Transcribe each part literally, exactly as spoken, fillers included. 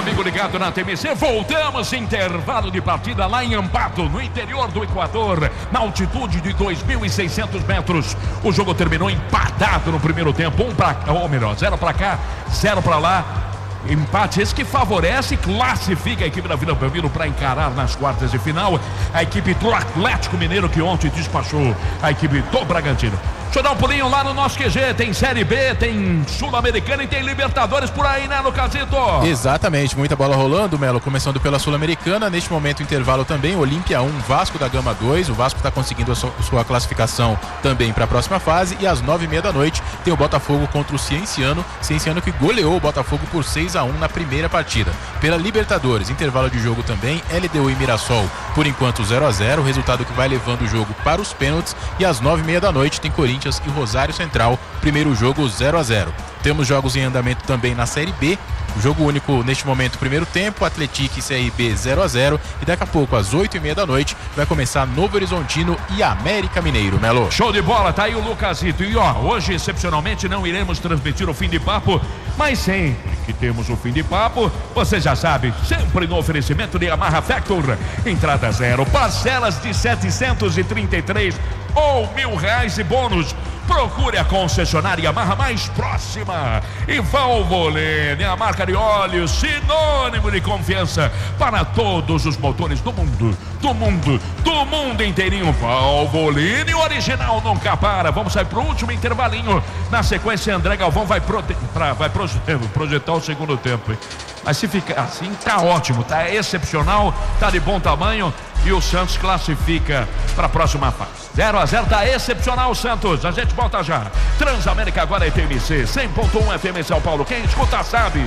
amigo ligado na T M C, voltamos intervalo de partida lá em Ambato, no interior do Equador, na altitude de dois mil e seiscentos metros. O jogo terminou empatado no primeiro tempo, um para cá, ou melhor, zero para cá, zero para lá. Empate esse que favorece e classifica a equipe da Vila Belmiro para encarar nas quartas de final a equipe do Atlético Mineiro, que ontem despachou a equipe do Bragantino. Deixa eu dar um pulinho lá no nosso Q G. Tem Série B, tem Sul-Americana e tem Libertadores por aí, né, Lucasito? Exatamente, muita bola rolando, Melo, começando pela Sul-Americana. Neste momento, intervalo também, Olímpia um, Vasco da Gama dois. O Vasco está conseguindo a sua classificação também para a próxima fase. E às nove e meia da noite tem o Botafogo contra o Cienciano. Cienciano que goleou o Botafogo por seis a um na primeira partida. Pela Libertadores, intervalo de jogo também, L D U e Mirassol, por enquanto zero a zero, resultado que vai levando o jogo para os pênaltis. E às nove e meia da noite tem Corinthians e Rosário Central, primeiro jogo zero a zero. Temos jogos em andamento também na Série B, jogo único neste momento, primeiro tempo, Atlético e C R B zero a zero, e daqui a pouco às oito e meia da noite vai começar Novo Horizontino e América Mineiro, Melo. Show de bola, tá aí o Lucasito. E ó, hoje excepcionalmente não iremos transmitir o fim de papo, mas sempre que temos o fim de papo, você já sabe, sempre no oferecimento de Yamaha Factor, entrada zero, parcelas de setecentos e trinta e três ou mil reais e bônus. Procure a concessionária Yamaha mais próxima. E Valvoline, a marca de óleo sinônimo de confiança para todos os motores do mundo, do mundo, do mundo inteirinho. Valvoline original nunca para. Vamos sair pro último intervalinho. Na sequência, André Galvão vai, prote... pra... vai projetar o segundo tempo, hein? Mas se ficar assim, tá ótimo, tá excepcional, tá de bom tamanho. E o Santos classifica para a próxima fase. zero a zero, tá excepcional o Santos. A gente volta já. Transamérica agora é T M C, cem ponto um F M São Paulo. Quem escuta sabe.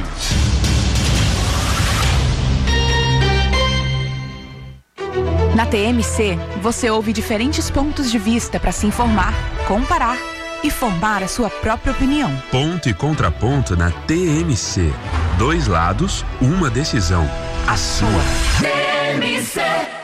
Na T M C, você ouve diferentes pontos de vista para se informar, comparar e formar a sua própria opinião. Ponto e contraponto na T M C. Dois lados, uma decisão. A sua. T M C.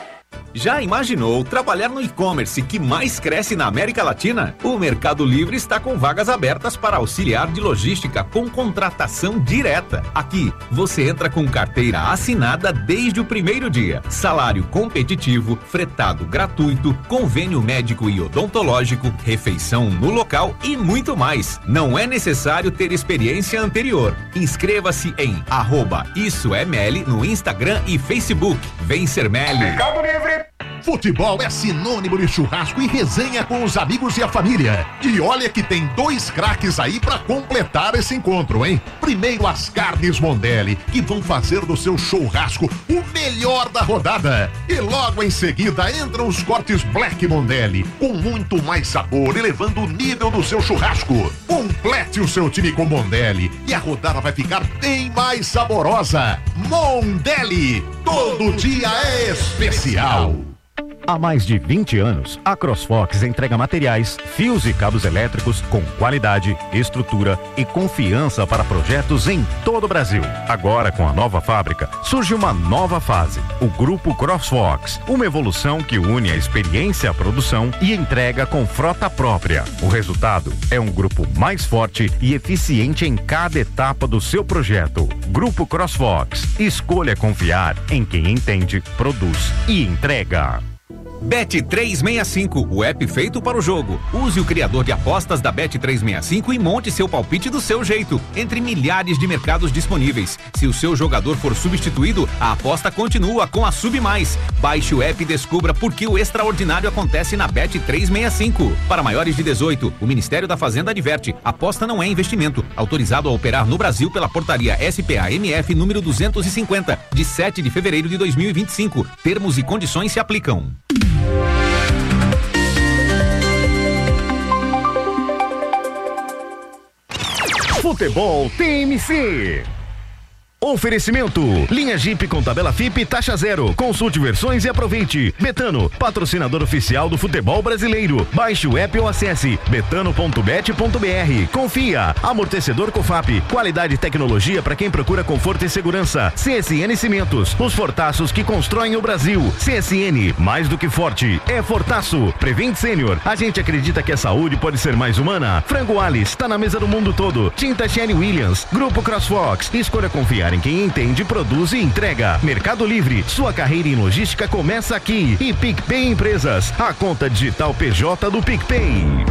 Já imaginou trabalhar no e-commerce que mais cresce na América Latina? O Mercado Livre está com vagas abertas para auxiliar de logística com contratação direta. Aqui, você entra com carteira assinada desde o primeiro dia. Salário competitivo, fretado gratuito, convênio médico e odontológico, refeição no local e muito mais. Não é necessário ter experiência anterior. Inscreva-se em arroba Isso é Meli no Instagram e Facebook. Vem ser Meli. Mercado Livre. Futebol é sinônimo de churrasco e resenha com os amigos e a família. E olha que tem dois craques aí pra completar esse encontro, hein? Primeiro, as carnes Mondelli, que vão fazer do seu churrasco o melhor da rodada. E logo em seguida entram os cortes Black Mondelli, com muito mais sabor, elevando o nível do seu churrasco. Complete o seu time com Mondelli e a rodada vai ficar bem mais saborosa. Mondelli, todo dia é especial. Há mais de vinte anos, a CrossFox entrega materiais, fios e cabos elétricos com qualidade, estrutura e confiança para projetos em todo o Brasil. Agora, com a nova fábrica, surge uma nova fase, o Grupo CrossFox, uma evolução que une a experiência à produção e entrega com frota própria. O resultado é um grupo mais forte e eficiente em cada etapa do seu projeto. Grupo CrossFox, escolha confiar em quem entende, produz e entrega. Bet trezentos e sessenta e cinco, o app feito para o jogo. Use o criador de apostas da Bet trezentos e sessenta e cinco e monte seu palpite do seu jeito, entre milhares de mercados disponíveis. Se o seu jogador for substituído, a aposta continua com a Sub Mais. Baixe o app e descubra por que o extraordinário acontece na Bet trezentos e sessenta e cinco. Para maiores de dezoito, o Ministério da Fazenda adverte: aposta não é investimento. Autorizado a operar no Brasil pela portaria S P A M F número duzentos e cinquenta, de sete de fevereiro de dois mil e vinte e cinco. Termos e condições se aplicam. Futebol T M C. Oferecimento, linha Jeep com tabela F I P taxa zero, consulte versões e aproveite. Betano, patrocinador oficial do futebol brasileiro. Baixe o app ou acesse betano ponto bet ponto br. Confia, amortecedor Cofap, qualidade e tecnologia para quem procura conforto e segurança. C S N Cimentos, os fortaços que constroem o Brasil. C S N, mais do que forte, é fortaço. Prevent Sênior, a gente acredita que a saúde pode ser mais humana. Frango Alice, está na mesa do mundo todo. Tinta Sherwin Williams, Grupo CrossFox, escolha confiar em em quem entende, produz e entrega. Mercado Livre, sua carreira em logística começa aqui. E PicPay Empresas, a conta digital P J do PicPay.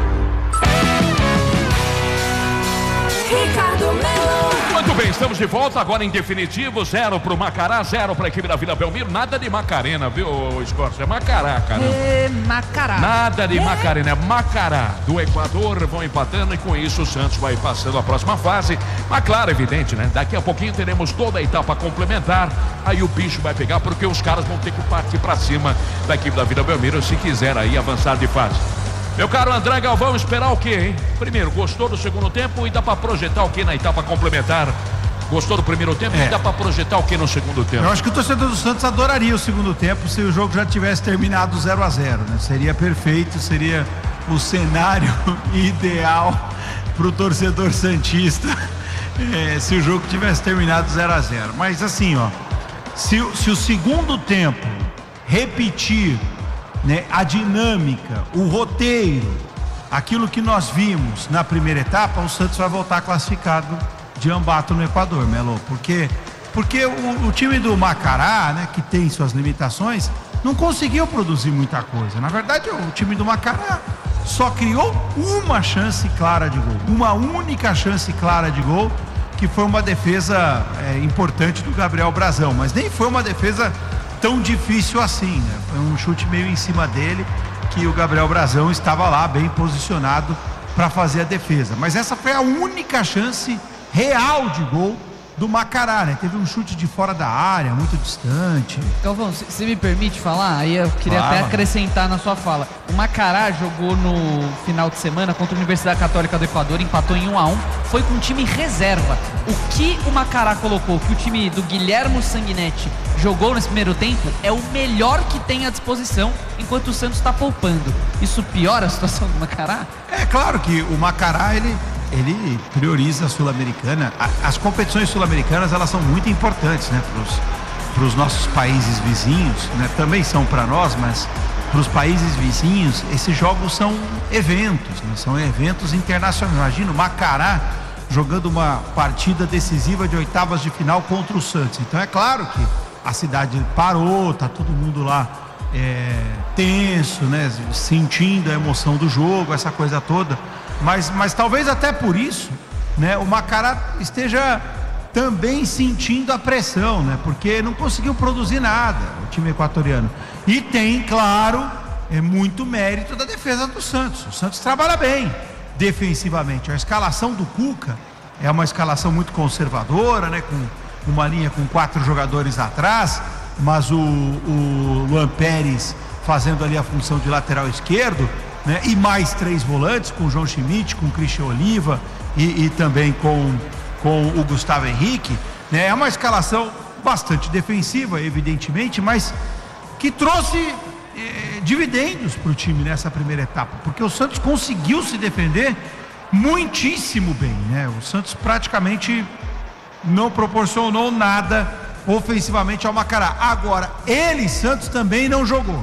Ricardo Melo. Muito bem, estamos de volta agora em definitivo, zero pro Macará, zero pra equipe da Vila Belmiro, nada de Macarena, viu, Escorça? É Macará, caramba. É Macará. Nada de é. Macarena, é Macará. Do Equador vão empatando e com isso o Santos vai passando a próxima fase. Mas claro, evidente, né? Daqui a pouquinho teremos toda a etapa complementar, aí o bicho vai pegar porque os caras vão ter que partir pra cima da equipe da Vila Belmiro se quiser aí avançar de fase. Meu caro André Galvão, esperar o quê, hein? Primeiro, gostou do segundo tempo e dá pra projetar o quê na etapa complementar? Gostou do primeiro tempo é. e dá pra projetar o quê no segundo tempo? Eu acho que o torcedor do Santos adoraria o segundo tempo se o jogo já tivesse terminado zero a zero, né? Seria perfeito, seria o cenário ideal pro torcedor santista é, se o jogo tivesse terminado zero a zero. Mas assim, ó, se, se o segundo tempo repetir, né, a dinâmica, o roteiro, aquilo que nós vimos na primeira etapa, o Santos vai voltar classificado de Ambato no Equador, Melo, porque, porque o, o time do Macará, né, que tem suas limitações, não conseguiu produzir muita coisa. Na verdade, o time do Macará só criou uma chance clara de gol, uma única chance clara de gol, que foi uma defesa é, importante do Gabriel Brazão, mas nem foi uma defesa tão difícil assim, né? Foi um chute meio em cima dele, que o Gabriel Brazão estava lá bem posicionado para fazer a defesa. Mas essa foi a única chance real de gol do Macará, né? Teve um chute de fora da área, muito distante. Galvão, se me permite falar, aí eu queria Fala. até acrescentar na sua fala. O Macará jogou no final de semana contra a Universidade Católica do Equador, empatou em um a um, foi com um time reserva. O que o Macará colocou, que o time do Guilhermo Sanguinetti jogou nesse primeiro tempo, é o melhor que tem à disposição, enquanto o Santos está poupando. Isso piora a situação do Macará? É claro que o Macará, ele... ele prioriza a Sul-Americana. As competições sul-americanas, elas são muito importantes, né, para os nossos países vizinhos, né, também são para nós, mas para os países vizinhos, esses jogos são eventos, né, são eventos internacionais. Imagina o Macará jogando uma partida decisiva de oitavas de final contra o Santos. Então é claro que a cidade parou, tá todo mundo lá é, tenso, né, sentindo a emoção do jogo, essa coisa toda. Mas, mas talvez até por isso, né, o Macará esteja também sentindo a pressão, né, porque não conseguiu produzir nada, o time equatoriano. E tem, claro, é muito mérito da defesa do Santos. O Santos trabalha bem defensivamente. A escalação do Cuca é uma escalação muito conservadora, né, com uma linha com quatro jogadores atrás, mas o, o Luan Pérez fazendo ali a função de lateral esquerdo, né, e mais três volantes, com o João Schmidt, com o Christian Oliva e, e também com, com o Gustavo Henrique, né, é uma escalação bastante defensiva, evidentemente, mas que trouxe eh, dividendos para o time nessa primeira etapa, porque o Santos conseguiu se defender muitíssimo bem, né? O Santos praticamente não proporcionou nada ofensivamente ao Macará. Agora, ele, Santos, também não jogou.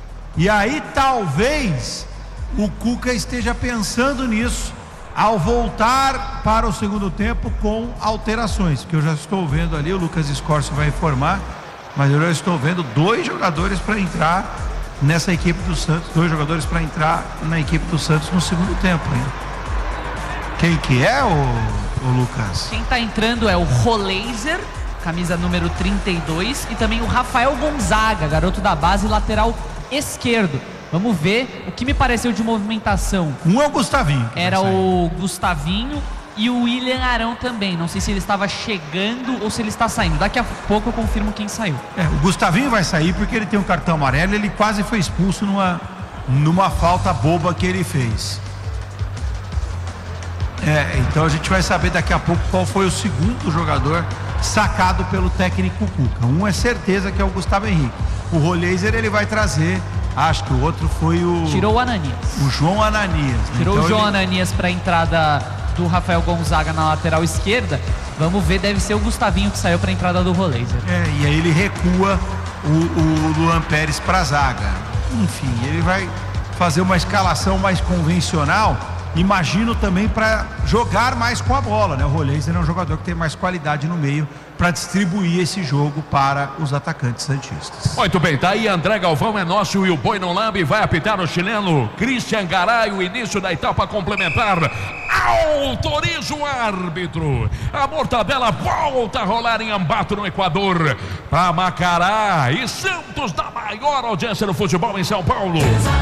E aí talvez o Cuca esteja pensando nisso ao voltar para o segundo tempo com alterações, que eu já estou vendo ali, o Lucas Escorcio vai informar, mas eu já estou vendo dois jogadores para entrar nessa equipe do Santos, dois jogadores para entrar na equipe do Santos no segundo tempo, hein? Quem que é, o, o Lucas? Quem está entrando é o Roleiser, camisa número trinta e dois, e também o Rafael Gonzaga, garoto da base, lateral esquerdo. Vamos ver o que me pareceu de movimentação. Um é o Gustavinho. Era o Gustavinho e o William Arão também. Não sei se ele estava chegando ou se ele está saindo. Daqui a pouco eu confirmo quem saiu. É, o Gustavinho vai sair porque ele tem um cartão amarelo. Ele quase foi expulso numa, numa falta boba que ele fez. É, então a gente vai saber daqui a pouco qual foi o segundo jogador sacado pelo técnico Cuca. Um é certeza que é o Gustavo Henrique. O Roleiser ele vai trazer, acho que o outro foi o... Tirou o Ananias. O João Ananias. Né? Tirou então o João ele... Ananias para a entrada do Rafael Gonzaga na lateral esquerda. Vamos ver, deve ser o Gustavinho que saiu para a entrada do Roleiser. É, e aí ele recua o, o Luan Pérez para a zaga. Enfim, ele vai fazer uma escalação mais convencional imagino também para jogar mais com a bola, né? O Rollins é um jogador que tem mais qualidade no meio para distribuir esse jogo para os atacantes santistas. Muito bem, tá aí André Galvão, é nosso, e o Boi não lambe, vai apitar o chileno Christian Garay, o início da etapa complementar. Autoriza o árbitro. A mortadela volta a rolar em Ambato, no Equador, para Macará e Santos, da maior audiência do futebol em São Paulo.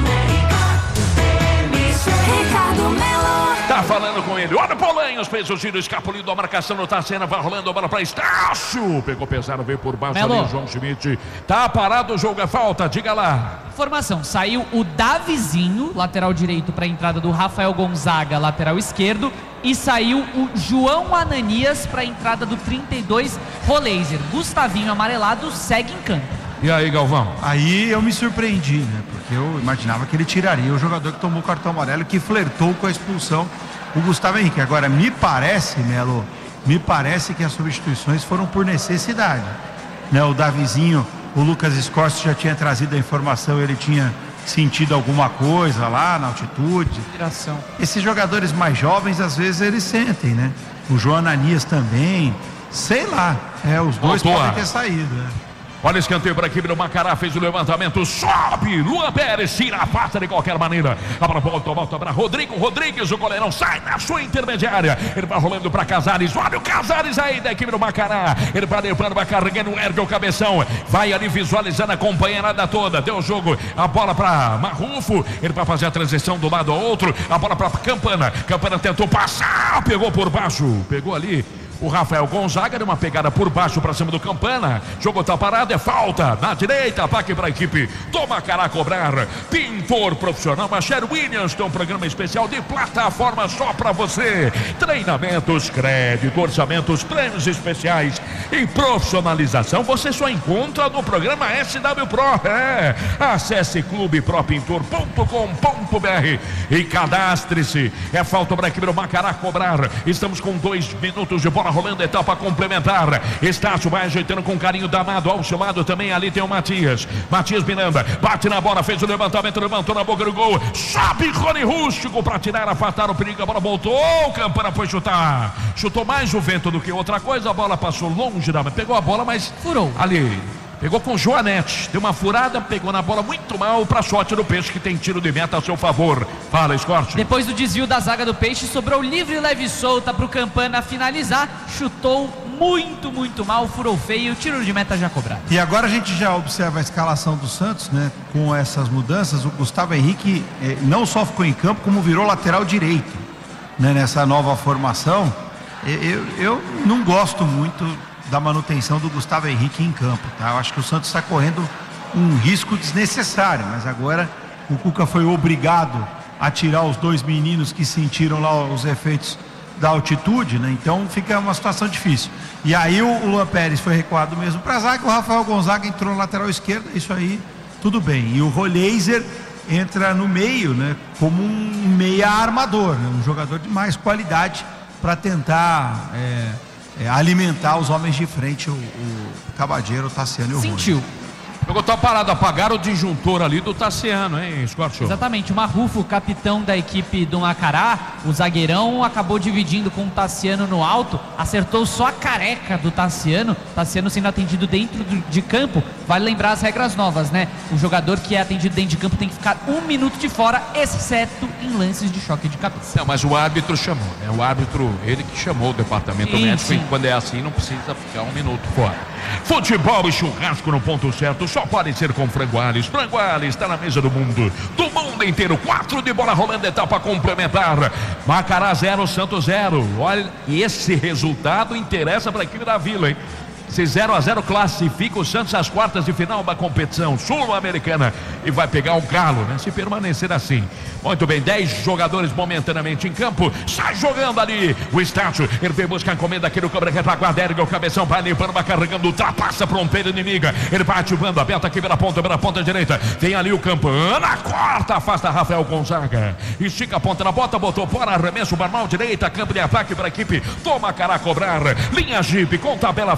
Ricardo Melo. Tá falando com ele. Olha o Polanhos, fez o giro, escapulindo a marcação no Tassiano, vai rolando a bola para Estácio. Pegou pesado, veio por baixo Melo. ali o João Schmidt. Tá parado, o jogo é falta, diga lá. Informação, saiu o Davizinho, lateral direito, para a entrada do Rafael Gonzaga, lateral esquerdo. E saiu o João Ananias para a entrada do trinta e dois, Rollins. Gustavinho amarelado segue em campo. E aí, Galvão? Aí eu me surpreendi, né? Porque eu imaginava que ele tiraria o jogador que tomou o cartão amarelo, que flertou com a expulsão, o Gustavo Henrique. Agora, me parece, Melo, me parece que as substituições foram por necessidade, né? O Davizinho, o Lucas Scorsi já tinha trazido a informação, ele tinha sentido alguma coisa lá na altitude. Inspiração. Esses jogadores mais jovens, às vezes, eles sentem, né? O João Ananias também, sei lá, é, os dois Voltou. podem ter saído, né? Olha o escanteio para a equipe do Macará, fez o levantamento, sobe, Luan Pérez, tira a pata de qualquer maneira, a bola volta, volta para Rodrigo Rodrigues, o goleirão sai na sua intermediária, ele vai rolando para Casares, olha o Casares aí da equipe do Macará, ele vai levando, vai carregando, ergue o cabeção, vai ali visualizando a companheirada toda, deu o jogo, a bola para Marrufo, ele vai fazer a transição do lado ao outro, a bola para Campana, Campana tentou passar, pegou por baixo, pegou ali o Rafael Gonzaga, deu uma pegada por baixo para cima do Campana. Jogo tá parado, é falta. Na direita, ataque para a equipe do Macará cobrar. Pintor profissional, Macher Williams, tem um programa especial de plataforma só para você. Treinamentos, crédito, orçamentos, prêmios especiais e profissionalização. Você só encontra no programa S W Pro. É. Acesse clube pro pintor ponto com ponto br e cadastre-se. É falta para a equipe do Macará cobrar. Estamos com dois minutos de bola rolando, etapa complementar. Estácio vai ajeitando com carinho danado. Ao seu lado também ali tem o Matias. Matias Miranda bate na bola, fez o levantamento, levantou na boca do gol. Sobe Rony Rústico para tirar, afastar o perigo. A bola voltou. O Campana foi chutar. Chutou mais o vento do que outra coisa. A bola passou longe da. Pegou a bola, mas furou ali. Pegou com Joanete, deu uma furada, pegou na bola muito mal para sorte do Peixe, que tem tiro de meta a seu favor. Fala, Scott. Depois do desvio da zaga do Peixe, sobrou livre, leve e solta para o Campana finalizar. Chutou muito, muito mal, furou feio, tiro de meta já cobrado. E agora a gente já observa a escalação do Santos, né? Com essas mudanças, o Gustavo Henrique eh, não só ficou em campo, como virou lateral direito, né? Nessa nova formação. Eu, eu não gosto muito da manutenção do Gustavo Henrique em campo, tá? Eu acho que o Santos está correndo um risco desnecessário, mas agora o Cuca foi obrigado a tirar os dois meninos que sentiram lá os efeitos da altitude, né? Então fica uma situação difícil. E aí o, o Luan Pérez foi recuado mesmo para a zaga, o Rafael Gonzaga entrou na lateral esquerda, isso aí tudo bem. E o Rollins entra no meio, né? Como um meia armador, né? Um jogador de mais qualidade para tentar é, É, alimentar os homens de frente, o, o Cabadeiro, o Tassiano e o Sentiu. Rony. Jogou, tá parado, apagaram o disjuntor ali do Tassiano, hein, Scott? Exatamente, o Marrufo, capitão da equipe do Macará, o zagueirão, acabou dividindo com o Tassiano no alto, acertou só a careca do Tassiano, Tassiano sendo atendido dentro de campo. Vale lembrar as regras novas, né? O jogador que é atendido dentro de campo tem que ficar um minuto de fora, exceto em lances de choque de cabeça. Não, mas o árbitro chamou, né? O árbitro, ele que chamou o departamento sim, médico, sim. E quando é assim não precisa ficar um minuto fora. Futebol e churrasco no ponto certo, só pode ser com Frango Alves. Frango Alves está na mesa do mundo, do mundo inteiro. Quatro de bola rolando, etapa complementar. Macará zero, Santos zero. Olha, esse resultado interessa para a equipe da Vila, hein? Se zero a zero classifica o Santos às quartas de final da competição sul-americana e vai pegar o Galo, né? Se permanecer assim. Muito bem, dez jogadores momentaneamente em campo. Sai jogando ali o Estácio. Ele vem buscar a encomenda aqui no cobra retaguarda. Ergue o cabeção, vai limpando, vai carregando, ultrapassa para um peito inimiga. Ele vai ativando, aberta aqui pela ponta, pela ponta direita. Tem ali o Campana, corta, afasta Rafael Gonzaga. Estica a ponta na bota, botou fora, arremesso, barmal direita, campo de ataque para a equipe. Toma cara a cobrar. Linha Jeep com tabela F I P no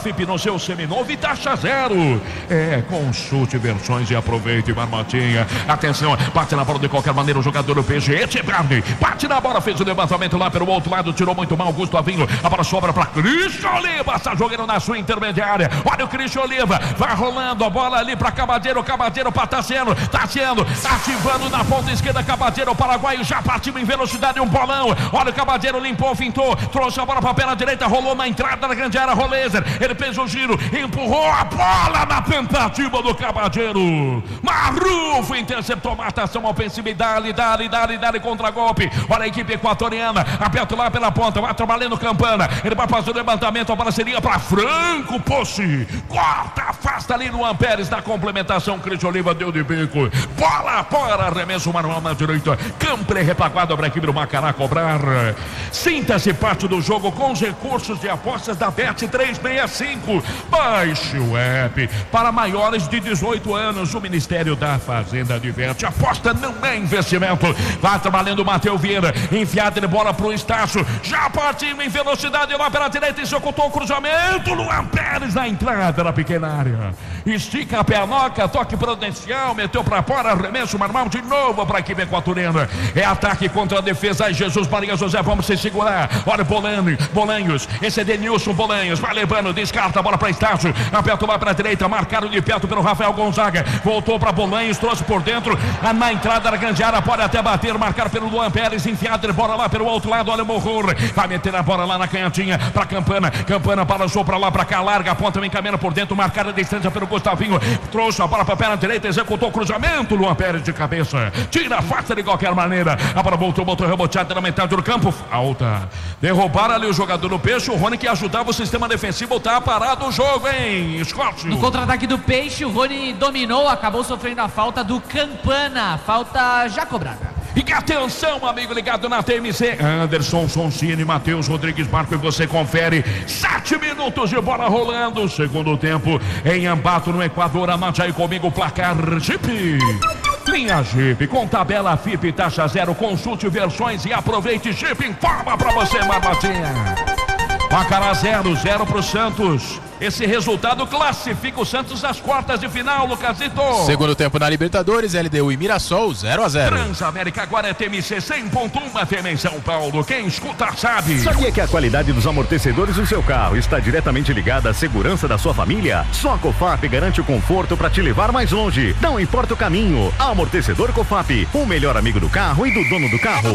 seu seminovo e taxa zero. É, consulte versões e aproveite, Marmotinha. Atenção, bate na bola de qualquer maneira o jogador do P G, Etchebarne. Bate na bola, fez o levantamento lá pelo outro lado, tirou muito mal o Gustavinho. A bola sobra para Christian Oliva, está jogando na sua intermediária. Olha o Christian Oliva, vai rolando a bola ali para Cabadeiro, Cabadeiro para Tassiano, Tassiano ativando na ponta esquerda, Cabadeiro, o paraguaio já partiu em velocidade, um bolão. Olha o Cabadeiro, limpou, fintou, trouxe a bola para a perna direita, rolou na entrada da grande área, Rolezer, ele fez o giro, empurrou a bola na tentativa do Cabadeiro. Marrufo interceptou, matação ofensiva e dali, dali, dali, dali contra golpe. Olha a equipe equatoriana, aperto lá pela ponta, vai trabalhando Campana, ele vai fazer o levantamento, a bola seria para Franco Posse, corta, afasta ali no Pérez na complementação, Cristian Oliva deu de bico, bola fora, arremesso manual na direita, Campo repaguado para a equipe do Macará cobrar. Sinta-se parte do jogo com os recursos de apostas da Bet trezentos e sessenta e cinco. Baixe o app para maiores de dezoito anos. O Ministério da Fazenda adverte: aposta não é investimento. Vai trabalhando o Matheus Vieira, enfiada de bola para o Estácio, já partiu em velocidade lá pela direita e se ocultou o cruzamento. Luan Pérez na entrada da pequena área, estica a pernoca, toque prudencial, meteu para fora, arremesso manual de novo para a equipe equatoriana. É ataque contra a defesa. Ai, Jesus Maria José, vamos se segurar. Olha o Bolanho, Bolanhos, esse é Denilson Bolanhos, vai levando, descarta a bola para Estácio, aperta lá para a direita, marcado de perto pelo Rafael Gonzaga, voltou para Bolanhos, trouxe por dentro, na entrada da grande área, pode até bater, marcar pelo Luan Pérez, enfiado de bola lá pelo outro lado, olha o Morro, vai meter a bola lá na canhotinha para Campana, Campana balançou para lá, para cá, larga a ponta, vem caminhando por dentro, marcada a distância pelo Gustavinho, trouxe a bola para a perna direita, executou o cruzamento, Luan Pérez de cabeça, tira a faca de qualquer maneira, a bola voltou, voltou reboteada na metade do campo, falta, derrubaram ali o jogador do Peixe, o Rony que ajudava o sistema defensivo, tá parado o jogo, hein, Scott? No contra-ataque do Peixe, o Rony dominou, acabou sofrendo a falta do Campana, falta já cobrada. E atenção, amigo ligado na T M C, Anderson Sonsini, Matheus Rodrigues Marco, e você confere, sete minutos de bola rolando, segundo tempo em Ambato, no Equador. Anote aí comigo o placar. Jeep, linha Jeep, com tabela F I P, taxa zero, consulte versões e aproveite. Jeep informa pra você, Marmotinha. Macará zero, zero pro Santos. Esse resultado classifica o Santos às quartas de final, Lucasito. Segundo tempo na Libertadores, L D U e Mirassol, zero a zero. Transamérica agora é T M C cem ponto um F M em São Paulo. Quem escuta sabe. Sabia que a qualidade dos amortecedores do seu carro está diretamente ligada à segurança da sua família? Só a Cofap garante o conforto para te levar mais longe. Não importa o caminho. Amortecedor Cofap, o melhor amigo do carro e do dono do carro.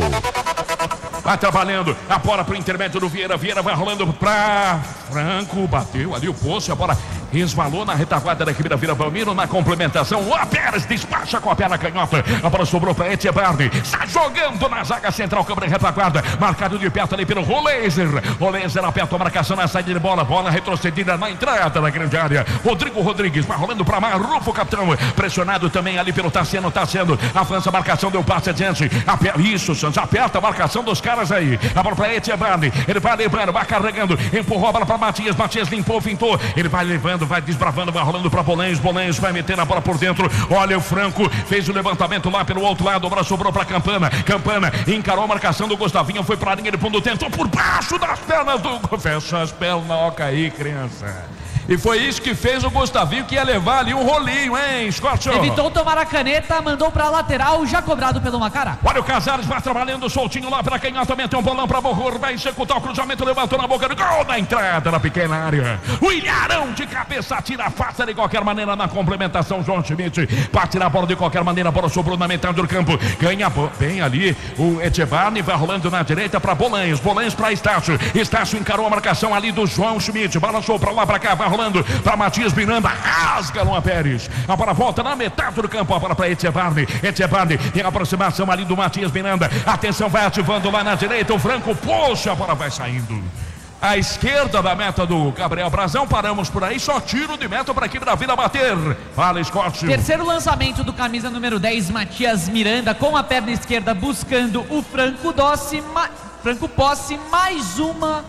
Vai trabalhando, a bola pro intermédio do Vieira, Vieira vai rolando pra Franco, bateu ali o poço, a bola resvalou na retaguarda da equipe da Vila Belmiro, na complementação, o Pérez despacha com a perna canhota, a bola sobrou para Etchebarne, está jogando na zaga central, câmera de retaguarda, marcado de perto ali pelo Rolezer, Rolezer aperta a marcação na saída de bola, bola retrocedida na entrada da grande área, Rodrigo Rodrigues vai rolando para Marrufo, capitão, pressionado também ali pelo Tassiano, Tassiano, avança a marcação, deu passe adiante, aperta, isso, Santos, aperta a marcação dos caras aí, a bola para Etchebarne, ele vai levando, vai carregando, empurrou a bola para Matias, Matias limpou, fintou, ele vai levando, vai desbravando, vai rolando para Bolanhos, Bolanhos vai metendo a bola por dentro, olha o Franco, fez o levantamento lá pelo outro lado, a bola sobrou para Campana, Campana encarou a marcação do Gustavinho, foi para a linha de fundo, tentou por baixo das pernas do... Fecha as pernas, aí, criança. E foi isso que fez o Gustavinho, que ia levar ali um rolinho, hein, Scott? Evitou tomar a caneta, mandou pra lateral, já cobrado pelo Macará. Olha o Casares, vai trabalhando soltinho lá pra canhota, meteu um bolão pra Borror, vai executar o cruzamento, levantou na boca do gol, na entrada da pequena área. O Ilharão de cabeça, tira a faça de qualquer maneira na complementação, João Schmidt, bate na bola de qualquer maneira, a bola sobrou na metade do campo, ganha bem ali o Etchebarne, vai rolando na direita pra Bolanhos, Bolanhos pra Estácio, Estácio encarou a marcação ali do João Schmidt, balançou pra lá, pra cá, vai rolando para Matias Miranda, rasga Luan Pérez, a bola volta na metade do campo, a bola para Etchebarne, Etchebarne tem a aproximação ali do Matias Miranda, atenção, vai ativando lá na direita, o Franco, poxa, a bola vai saindo à esquerda da meta do Gabriel Brazão, paramos por aí, só tiro de meta para a equipe da Vila bater. Fala, Scott. Terceiro lançamento do camisa número dez, Matias Miranda, com a perna esquerda buscando o Franco Dossi, ma... Franco Posse, mais uma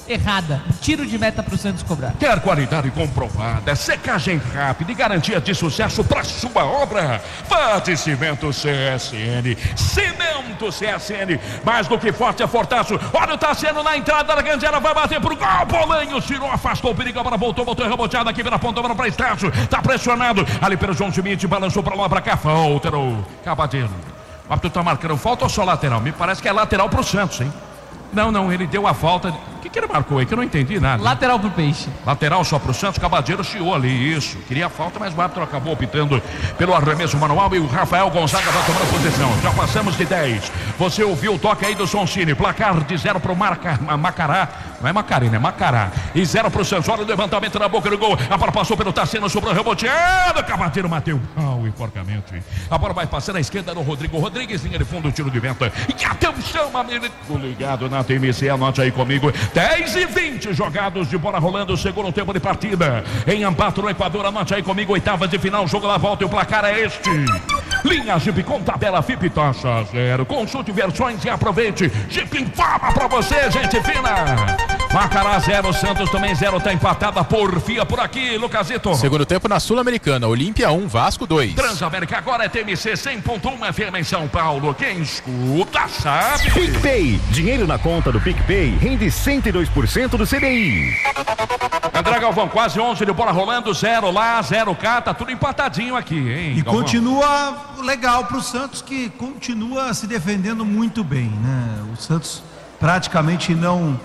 errada. Tiro de meta pro Santos cobrar. Quer qualidade comprovada, secagem rápida e garantia de sucesso para sua obra? Vá de Cimento C S N. Cimento C S N, mais do que forte é fortaço. Olha o Tassiano na entrada da grande área, vai bater pro gol. Bolanho tirou, afastou o perigo, agora voltou, voltou reboteado aqui pela ponta, para Estácio. Tá pressionado ali pelo João Schmidt, balançou para lá, para cá, falta o Cabadeiro. O árbitro tá marcando falta ou só lateral? Me parece que é lateral pro Santos, hein? Não, não, ele deu a falta. O que, que ele marcou aí? Que eu não entendi nada. Lateral pro Peixe. Lateral só pro Santos, Cabadeiro chiou ali, isso. Queria a falta, mas o árbitro acabou optando pelo arremesso manual e o Rafael Gonzaga vai tomando posição. Já passamos de dez. Você ouviu o toque aí do Soncini. Placar de zero pro Marca, Macará. Não é Macarena, é Macará. E zero pro Santos. Olha o levantamento na boca do gol. A bola passou pelo Tassiano, sobrou reboteado. Cabadeiro bateu. Ah, o enforcamento. A bola vai passar na esquerda no Rodrigo. Rodrigues, linha de fundo, tiro de vento. E atenção, amigo. Ligado na T M C, anote aí comigo. dez e vinte jogados de bola rolando, segundo tempo de partida. Em Ambato, no Equador, anote aí comigo. Oitavas de final, jogo na volta e o placar é este. Linha Jeep com tabela F I P taxa zero. Consulte versões e aproveite. Jeep informa pra você, gente fina. Macará zero, Santos também zero, tá empatada por Fia por aqui, Lucasito. Segundo tempo na Sul-Americana, Olímpia um, Vasco dois. Transamérica agora é T M C cem ponto um F M em São Paulo. Quem escuta sabe. PicPay, dinheiro na conta do PicPay rende cento e dois por cento do C D I. André Galvão, quase onze de bola rolando, zero lá, zero cá, tá tudo empatadinho aqui, hein, E Galvão? continua legal pro Santos, que continua se defendendo muito bem, né? O Santos praticamente não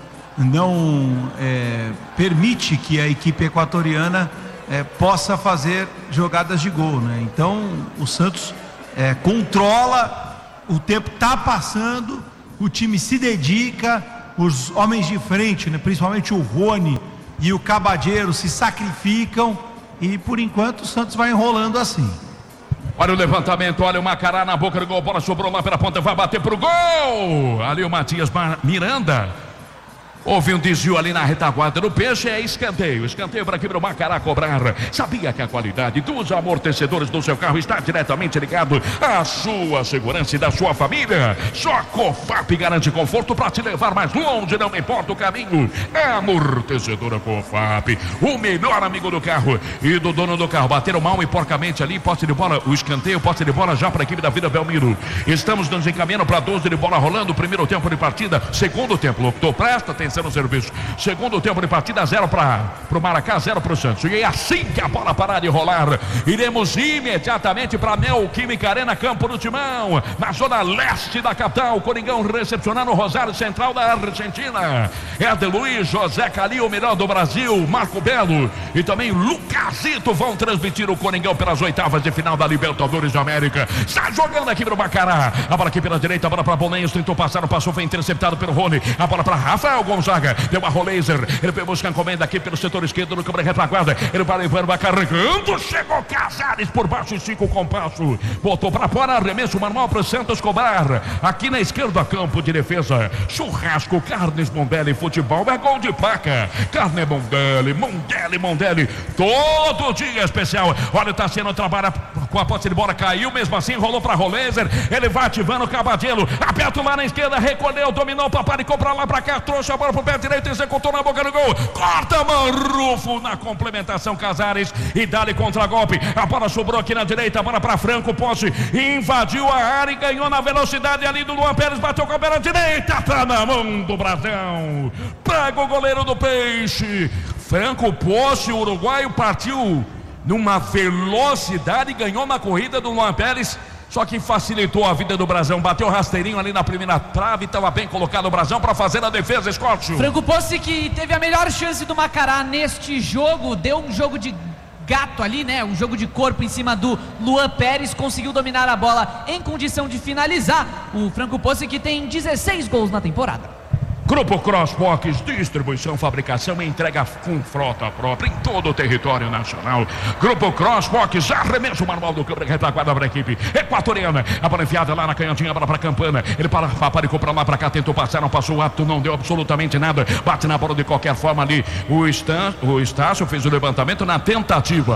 não é, permite que a equipe equatoriana é, possa fazer jogadas de gol, né? Então o Santos é, controla, o tempo tá passando, o time se dedica, os homens de frente, né, principalmente o Rony e o Cabadeiro, se sacrificam e por enquanto o Santos vai enrolando assim. Olha o levantamento, olha o Macará na boca do gol, bola sobrou lá pela ponta, vai bater pro gol. Ali o Matias Miranda. Houve um desvio ali na retaguarda do Peixe, é escanteio, escanteio para aqui para o Macará cobrar. Sabia que a qualidade dos amortecedores do seu carro está diretamente ligado à sua segurança e da sua família? Só Cofap garante conforto para te levar mais longe, não importa o caminho. Amortecedora Cofap, o melhor amigo do carro e do dono do carro. Bateram mal e porcamente ali, posse de bola, o escanteio, posse de bola já para a equipe da Vida Belmiro. Estamos nos encaminhando para doze de bola rolando, primeiro tempo de partida, segundo tempo, locutor, presta atenção no serviço. Segundo tempo de partida, zero para o Maracá, zero para o Santos. E é assim que a bola parar de rolar, iremos imediatamente para a Neoquímica Arena, Campo do Timão, na zona leste da capital. Coringão recepcionando o Rosário Central da Argentina. Éder Luiz, José Calil, o melhor do Brasil, Marco Belo e também Lucasito vão transmitir o Coringão pelas oitavas de final da Libertadores da América. Está jogando aqui para o Macará. A bola aqui pela direita, a bola para Bolanhos, tentou passar, passou, foi interceptado pelo Rony. A bola para Rafael Gonçalves. Deu a Rolaser, ele foi buscar encomenda aqui pelo setor esquerdo no câmara retaguarda, ele vai levando, vai carregando, chegou Casares por baixo e cinco compasso, botou para fora, arremesso manual para o Santos cobrar, aqui na esquerda, campo de defesa, churrasco, carnes Mondelli, futebol é gol de placa, carne Mondelli, Mondelli, Mondelli, todo dia especial. Olha, tá sendo trabalho com a posse de bola, caiu, mesmo assim, rolou para Rolaser, ele vai ativando o Cabadelo, aperto lá na esquerda, recolheu, dominou, paparicou para lá, para cá, trouxe a bola pro pé direito, executou na boca do gol, corta Marrufo na complementação, Casares e dá-lhe contra-golpe, a bola sobrou aqui na direita, a bola para Franco, posse, invadiu a área e ganhou na velocidade ali do Luan Pérez, bateu com a perna direita, tá na mão do Brasão, pega o goleiro do Peixe, Franco, posse, o uruguaio partiu numa velocidade e ganhou na corrida do Luan Pérez. Só que facilitou a vida do Brasão, bateu rasteirinho ali na primeira trave, estava bem colocado o Brasão para fazer a defesa, Scott. Franco Posse, que teve a melhor chance do Macará neste jogo, deu um jogo de gato ali, né? Um jogo de corpo em cima do Luan Pérez, conseguiu dominar a bola em condição de finalizar. O Franco Posse, que tem dezesseis gols na temporada. Grupo Crossbox, distribuição, fabricação e entrega com frota própria em todo o território nacional. Grupo Crossbox, arremesso manual do câmara retaguarda para a equipe equatoriana. A bola enfiada lá na canhotinha, a bola para Campana. Ele para, paparicou para lá, para cá, tentou passar, não passou o ato, não deu absolutamente nada. Bate na bola de qualquer forma ali. O, Estan, o Estácio fez o levantamento na tentativa.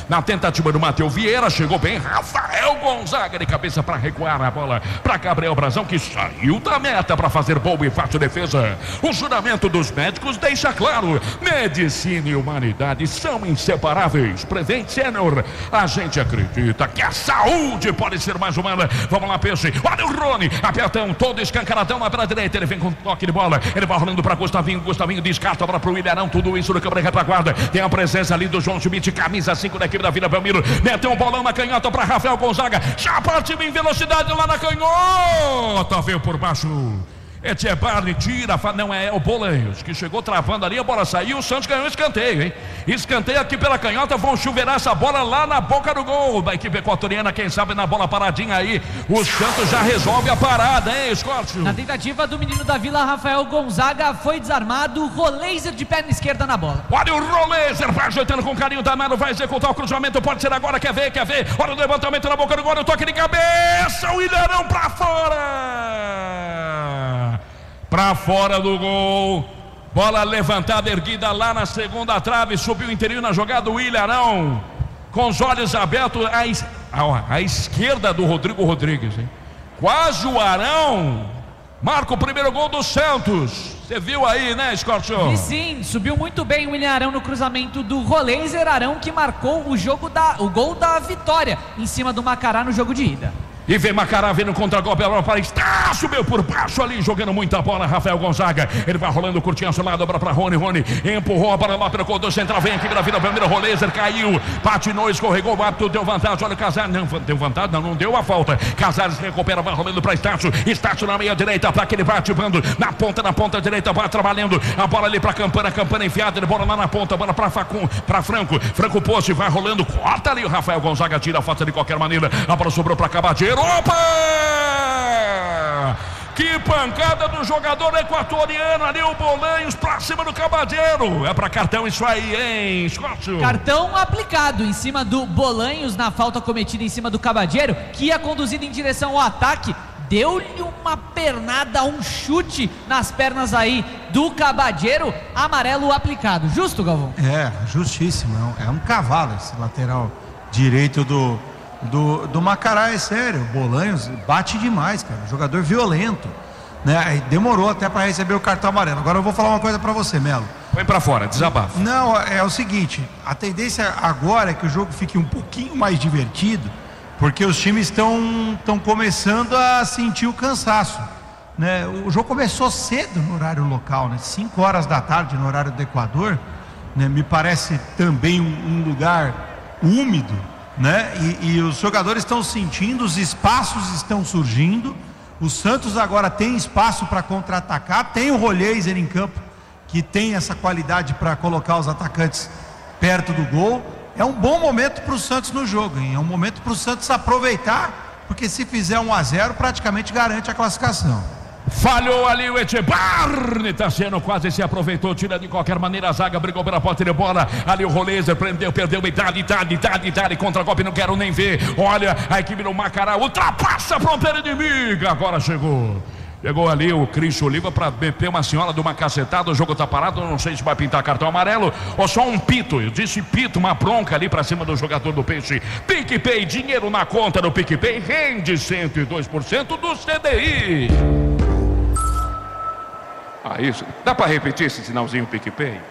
Na tentativa do Matheus Vieira, chegou bem Rafael Gonzaga de cabeça para recuar a bola para Gabriel Brazão, que saiu da meta para fazer boa e fácil defesa. O juramento dos médicos deixa claro: medicina e humanidade são inseparáveis. Prevent Senior, a gente acredita que a saúde pode ser mais humana. Vamos lá, Peixe. Olha o Rony, apertão, todo escancaradão lá pela direita. Ele vem com toque de bola, ele vai rolando para Gustavinho. Gustavinho descarta para o Ilharão. Tudo isso no câmera retaguarda. Tem a presença ali do João Schmidt, camisa cinco da equipe da Vila Belmiro. Meteu um bolão na canhota para Rafael Gonzaga. Já partiu em velocidade lá na canhota. Veio por baixo. Etchebarri tira, não é, é o Bolanhos que chegou travando ali, a bola saiu, o Santos ganhou escanteio, hein? Escanteio aqui pela canhota, vão chuveirar essa bola lá na boca do gol da equipe equatoriana, quem sabe na bola paradinha aí, o Santos já resolve a parada, hein, Scott? Na tentativa do menino da Vila, Rafael Gonzaga, foi desarmado, Roleiser de perna esquerda na bola. Olha o Roleiser, vai ajeitando com carinho, Damaro vai executar o cruzamento, pode ser agora, quer ver, quer ver, olha o levantamento na boca do gol, o toque de cabeça, o Ilharão pra fora! Pra fora do gol, bola levantada, erguida lá na segunda trave, subiu o interior na jogada, o Ilharão, com os olhos abertos, à, es... à esquerda do Rodrigo Rodrigues, hein? Quase o Arão marca o primeiro gol do Santos. Você viu aí, né, Scorchio? E sim, subiu muito bem o William Arão no cruzamento do Roleiser. Arão que marcou o, jogo da, o gol da vitória em cima do Macará no jogo de ida. E vem Macará vindo contra golpe, ela para está, subiu por baixo ali, jogando muita bola, Rafael Gonzaga, ele vai rolando, curtinho, seu lado, para Rony, Rony, empurrou a bola lá pelo corredor central, vem aqui na Vila Belmiro, Roleiser caiu, patinou, escorregou, o árbitro deu vantagem, olha o Casares, não, deu vantagem, não, não deu a falta, Casares recupera, vai rolando para Estácio, Estácio na meia direita, para que ele vai ativando, na ponta, na ponta direita, vai trabalhando, a bola ali para Campana, Campana enfiada, ele bola lá na ponta, bola para Facum, para Franco, Franco Poste, vai rolando, corta ali, o Rafael Gonzaga tira a falta de qualquer maneira, a bola sobrou para Cabadeiro, opa! Que pancada do jogador equatoriano ali, o Bolanhos pra cima do Cabadeiro. É pra cartão isso aí, hein, Scott? Cartão aplicado em cima do Bolanhos na falta cometida em cima do Cabadeiro, que ia conduzido em direção ao ataque. Deu-lhe uma pernada, um chute nas pernas aí do Cabadeiro. Amarelo aplicado. Justo, Galvão? É, justíssimo. É um cavalo esse lateral direito do... Do, do Macará, é sério, o Bolanhos bate demais, cara, jogador violento, né? Demorou até para receber o cartão amarelo. Agora eu vou falar uma coisa para você, Melo. Põe para fora, desabafa. Não, é o seguinte, a tendência agora é que o jogo fique um pouquinho mais divertido, porque os times estão estão começando a sentir o cansaço, né? O jogo começou cedo no horário local, né? cinco horas da tarde no horário do Equador, né? Me parece também um, um lugar úmido, né? E, e os jogadores estão sentindo, os espaços estão surgindo. O Santos agora tem espaço para contra-atacar, tem o Roleiser em campo que tem essa qualidade para colocar os atacantes perto do gol. É um bom momento para o Santos no jogo, hein? É um momento para o Santos aproveitar, porque se fizer um a zero praticamente garante a classificação. Falhou ali o Etchebarri, Tassiano quase se aproveitou, tira de qualquer maneira a zaga, brigou pela posse de bola, ali o Roleiser prendeu, perdeu, idade, idade, idade, idade, contra golpe, não quero nem ver, olha, a equipe do Macará ultrapassa a fronteira inimiga, agora chegou. Chegou ali o Cris Oliva para meter uma senhora de uma cacetada, o jogo tá parado, não sei se vai pintar cartão amarelo ou só um pito, eu disse pito, uma bronca ali para cima do jogador do Peixe. PicPay, dinheiro na conta do PicPay, rende cento e dois por cento do C D I. Ah, isso. Dá para repetir esse sinalzinho PicPay?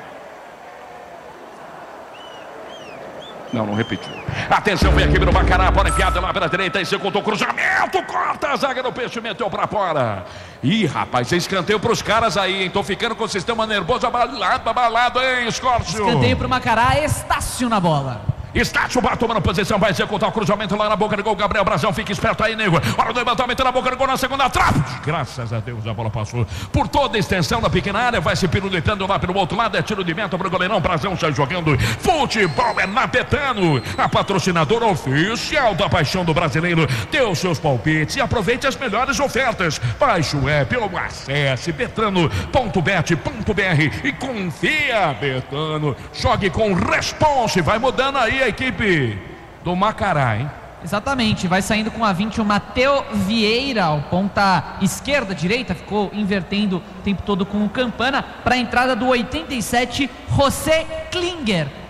Não, não repetiu. Atenção, vem aqui no Macará, bola enfiada lá pela direita, executou o cruzamento, corta a zaga do Peixe, meteu pra fora. Ih, rapaz, escanteio pros caras aí, hein? Tô ficando com o sistema nervoso abalado, abalado, hein, Escórcio? Escanteio pro Macará, Estácio na bola. Estácio vai tomando posição, vai executar o cruzamento lá na boca do gol. Gabriel Brazão, fica esperto aí, nego. Hora do levantamento na boca do gol na segunda trave. Graças a Deus a bola passou por toda a extensão da pequena área. Vai se pirulitando lá pelo outro lado. É tiro de meta pro goleirão. Brazão sai jogando. Futebol é na Betano, a patrocinadora oficial da paixão do brasileiro. Dê os seus palpites e aproveite as melhores ofertas. Baixe o app ou acesse betano ponto bet ponto br e confia, Betano. Jogue com responsa e vai mudando aí a equipe do Macará, hein? Exatamente, vai saindo com a vinte o Matheus Vieira, o ponta esquerda, direita, ficou invertendo o tempo todo com o Campana, para a entrada do oitenta e sete, José Klinger.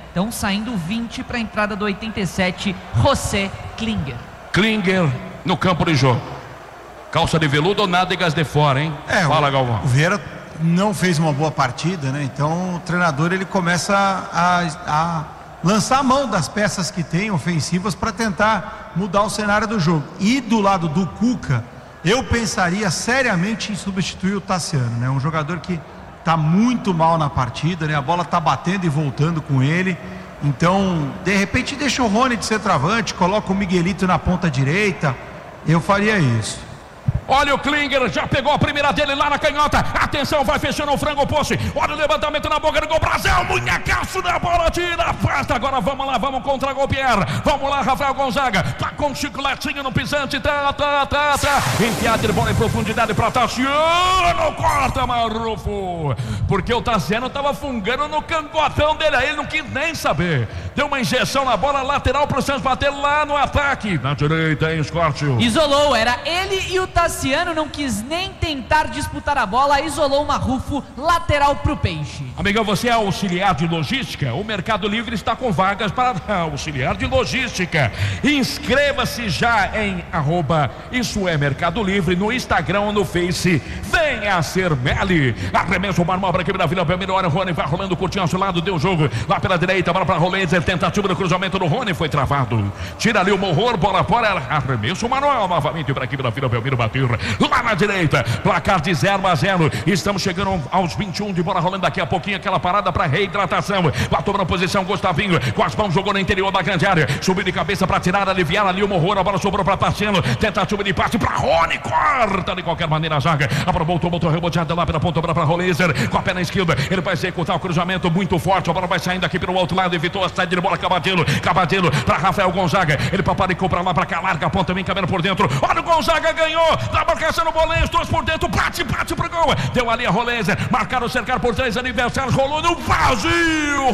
Então saindo vinte para a entrada do oitenta e sete, José Klinger. Klinger no campo de jogo. Calça de veludo ou nádegas de fora, hein? É, Fala, o, Galvão. O Vieira não fez uma boa partida, né? Então o treinador ele começa a, a lançar a mão das peças que tem ofensivas para tentar mudar o cenário do jogo. E do lado do Cuca, eu pensaria seriamente em substituir o Tassiano, né? Um jogador que está muito mal na partida, né? A bola está batendo e voltando com ele. Então, de repente deixa o Rony de centroavante, coloca o Miguelito na ponta direita. Eu faria isso. Olha o Klinger, já pegou a primeira dele lá na canhota. Atenção, vai fechando o frango poste. Olha o levantamento na boca do gol. Brasil, munhecaço da bola, tira, afasta. Agora vamos lá, vamos contra o Pierre. Vamos lá, Rafael Gonzaga. Tá com um chicletinho no pisante. Tá, tá, tá, tá. Enfiada de bola em profundidade pra Tassiano. Corta, Marrufo. Porque o Tassiano tava fungando no cangotão dele. Aí ele não quis nem saber. Deu uma injeção na bola lateral pro Santos bater lá no ataque. Na direita, hein, Scórcio. Isolou, era ele e o Tassiano. Não quis nem tentar disputar a bola, isolou o Marrufo, lateral pro Peixe. Amigão, você é auxiliar de logística? O Mercado Livre está com vagas para auxiliar de logística. Inscreva-se já em arroba Isso é Mercado Livre no Instagram ou no Face. Venha ser Meli. Arremesso o Marmol para a equipe da Vila Belmiro. Olha o Rony, vai rolando, curtinho ao seu lado, deu o jogo. Lá pela direita, bola para Rolenzer, tentativa do cruzamento do Rony, foi travado. Tira ali o Morro, bola fora, arremesso o Manuel novamente para a equipe da Vila Belmiro bater. Lá na direita, placar de zero a zero. Estamos chegando aos vinte e um de bola rolando. Daqui a pouquinho aquela parada para reidratação. Lá tomando posição Gustavinho, com as mãos jogou no interior da grande área, subiu de cabeça para tirar, aliviar ali o Morro. A bola sobrou para Tassiano, tentativa de passe para Rony, corta de qualquer maneira a zaga. A bola voltou, botou reboteada lá pela ponta para Rolenzer, com a perna esquerda, ele vai executar o cruzamento muito forte. A bola vai saindo aqui pelo outro lado, evitou a saída de bola. Cabadelo, Cabadelo para Rafael Gonzaga, ele paparicou para lá, para cá, larga a ponta também, cabelo por dentro. Olha o Gonzaga, ganhou, dá marcação no Bolense, dois por dentro, bate, bate pro gol. Deu ali a Rolenzer, marcaram, cercar por três aniversários, rolou no vazio,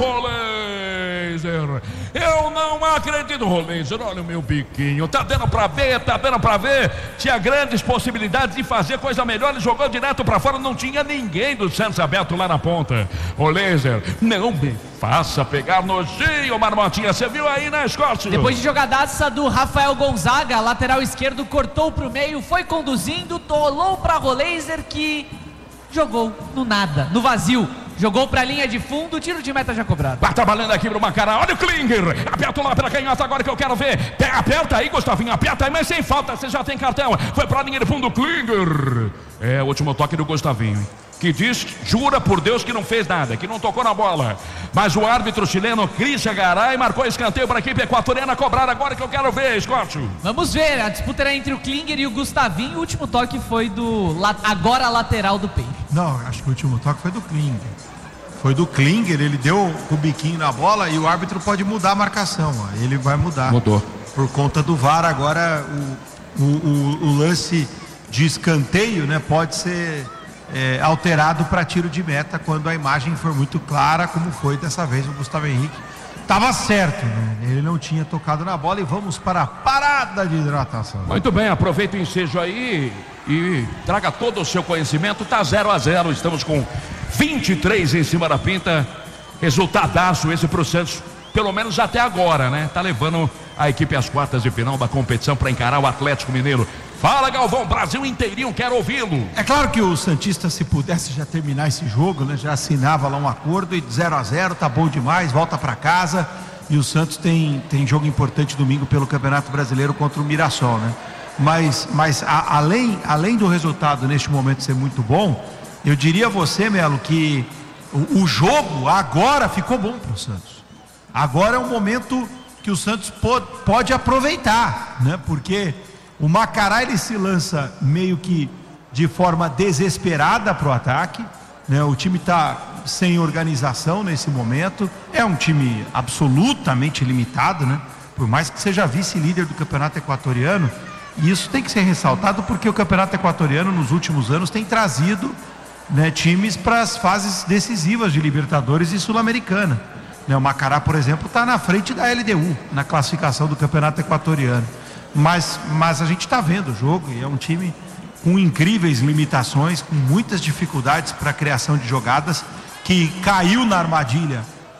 Rolenzer. Eu não acredito, Rolenzer, olha o meu biquinho, tá dando pra ver, tá dando pra ver. Tinha grandes possibilidades de fazer coisa melhor, ele jogou direto pra fora, não tinha ninguém do Santos aberto lá na ponta. Rolenzer, não me faça pegar nojinho, Marmotinha, você viu aí, né, Scott? Depois de jogadaça do Rafael Gonzaga, lateral esquerdo, cortou pro meio, foi conduzindo, tolou pra Rolenzer, que jogou no nada, no vazio. Jogou pra linha de fundo, tiro de meta já cobrado. Vai trabalhando aqui pro Macará, olha o Klinger, aperta lá pela canhota agora que eu quero ver. Aperta aí, Gustavinho, aperta aí, mas sem falta, você já tem cartão. Foi pra linha de fundo, Klinger. É, o último toque do Gustavinho, que diz, jura por Deus que não fez nada, que não tocou na bola. Mas o árbitro chileno, Cristian Garay, marcou escanteio para a equipe equatoriana, cobrar agora que eu quero ver, Scott. Vamos ver, a disputa era entre o Klinger e o Gustavinho. O último toque foi do, agora lateral do Peixe. Não, acho que o último toque foi do Klinger. Foi do Klinger, ele deu o biquinho na bola e o árbitro pode mudar a marcação, ó. Ele vai mudar. Mudou. Por conta do V A R, agora o, o, o, o lance de escanteio, né, pode ser é, alterado para tiro de meta quando a imagem for muito clara, como foi dessa vez o Gustavo Henrique. Estava certo, né? Ele não tinha tocado na bola. E vamos para a parada de hidratação. Muito bem, aproveita o ensejo aí e traga todo o seu conhecimento. Tá zero a zero, estamos com vinte e três em cima da pinta. Resultadaço esse pro Santos, pelo menos até agora, né? Tá levando a equipe às quartas de final da competição para encarar o Atlético Mineiro. Fala, Galvão, Brasil inteirinho, quero ouvi-lo. É claro que o santista, se pudesse já terminar esse jogo, né, já assinava lá um acordo e zero a zero, tá bom demais, volta para casa. E o Santos tem, tem jogo importante domingo pelo Campeonato Brasileiro contra o Mirassol, né? Mas, mas a, além, além do resultado neste momento ser muito bom, eu diria a você, Melo, que o, o jogo agora ficou bom para o Santos. Agora é um momento que o Santos pode, pode aproveitar, né? Porque o Macará, ele se lança meio que de forma desesperada para o ataque, né? O time está sem organização nesse momento, é um time absolutamente limitado, né? Por mais que seja vice-líder do Campeonato Equatoriano, e isso tem que ser ressaltado porque o Campeonato Equatoriano nos últimos anos tem trazido, né, times para as fases decisivas de Libertadores e Sul-Americana, né? O Macará, por exemplo, está na frente da L D U na classificação do Campeonato Equatoriano. Mas, mas a gente está vendo o jogo e é um time com incríveis limitações, com muitas dificuldades para a criação de jogadas, que caiu na armadilha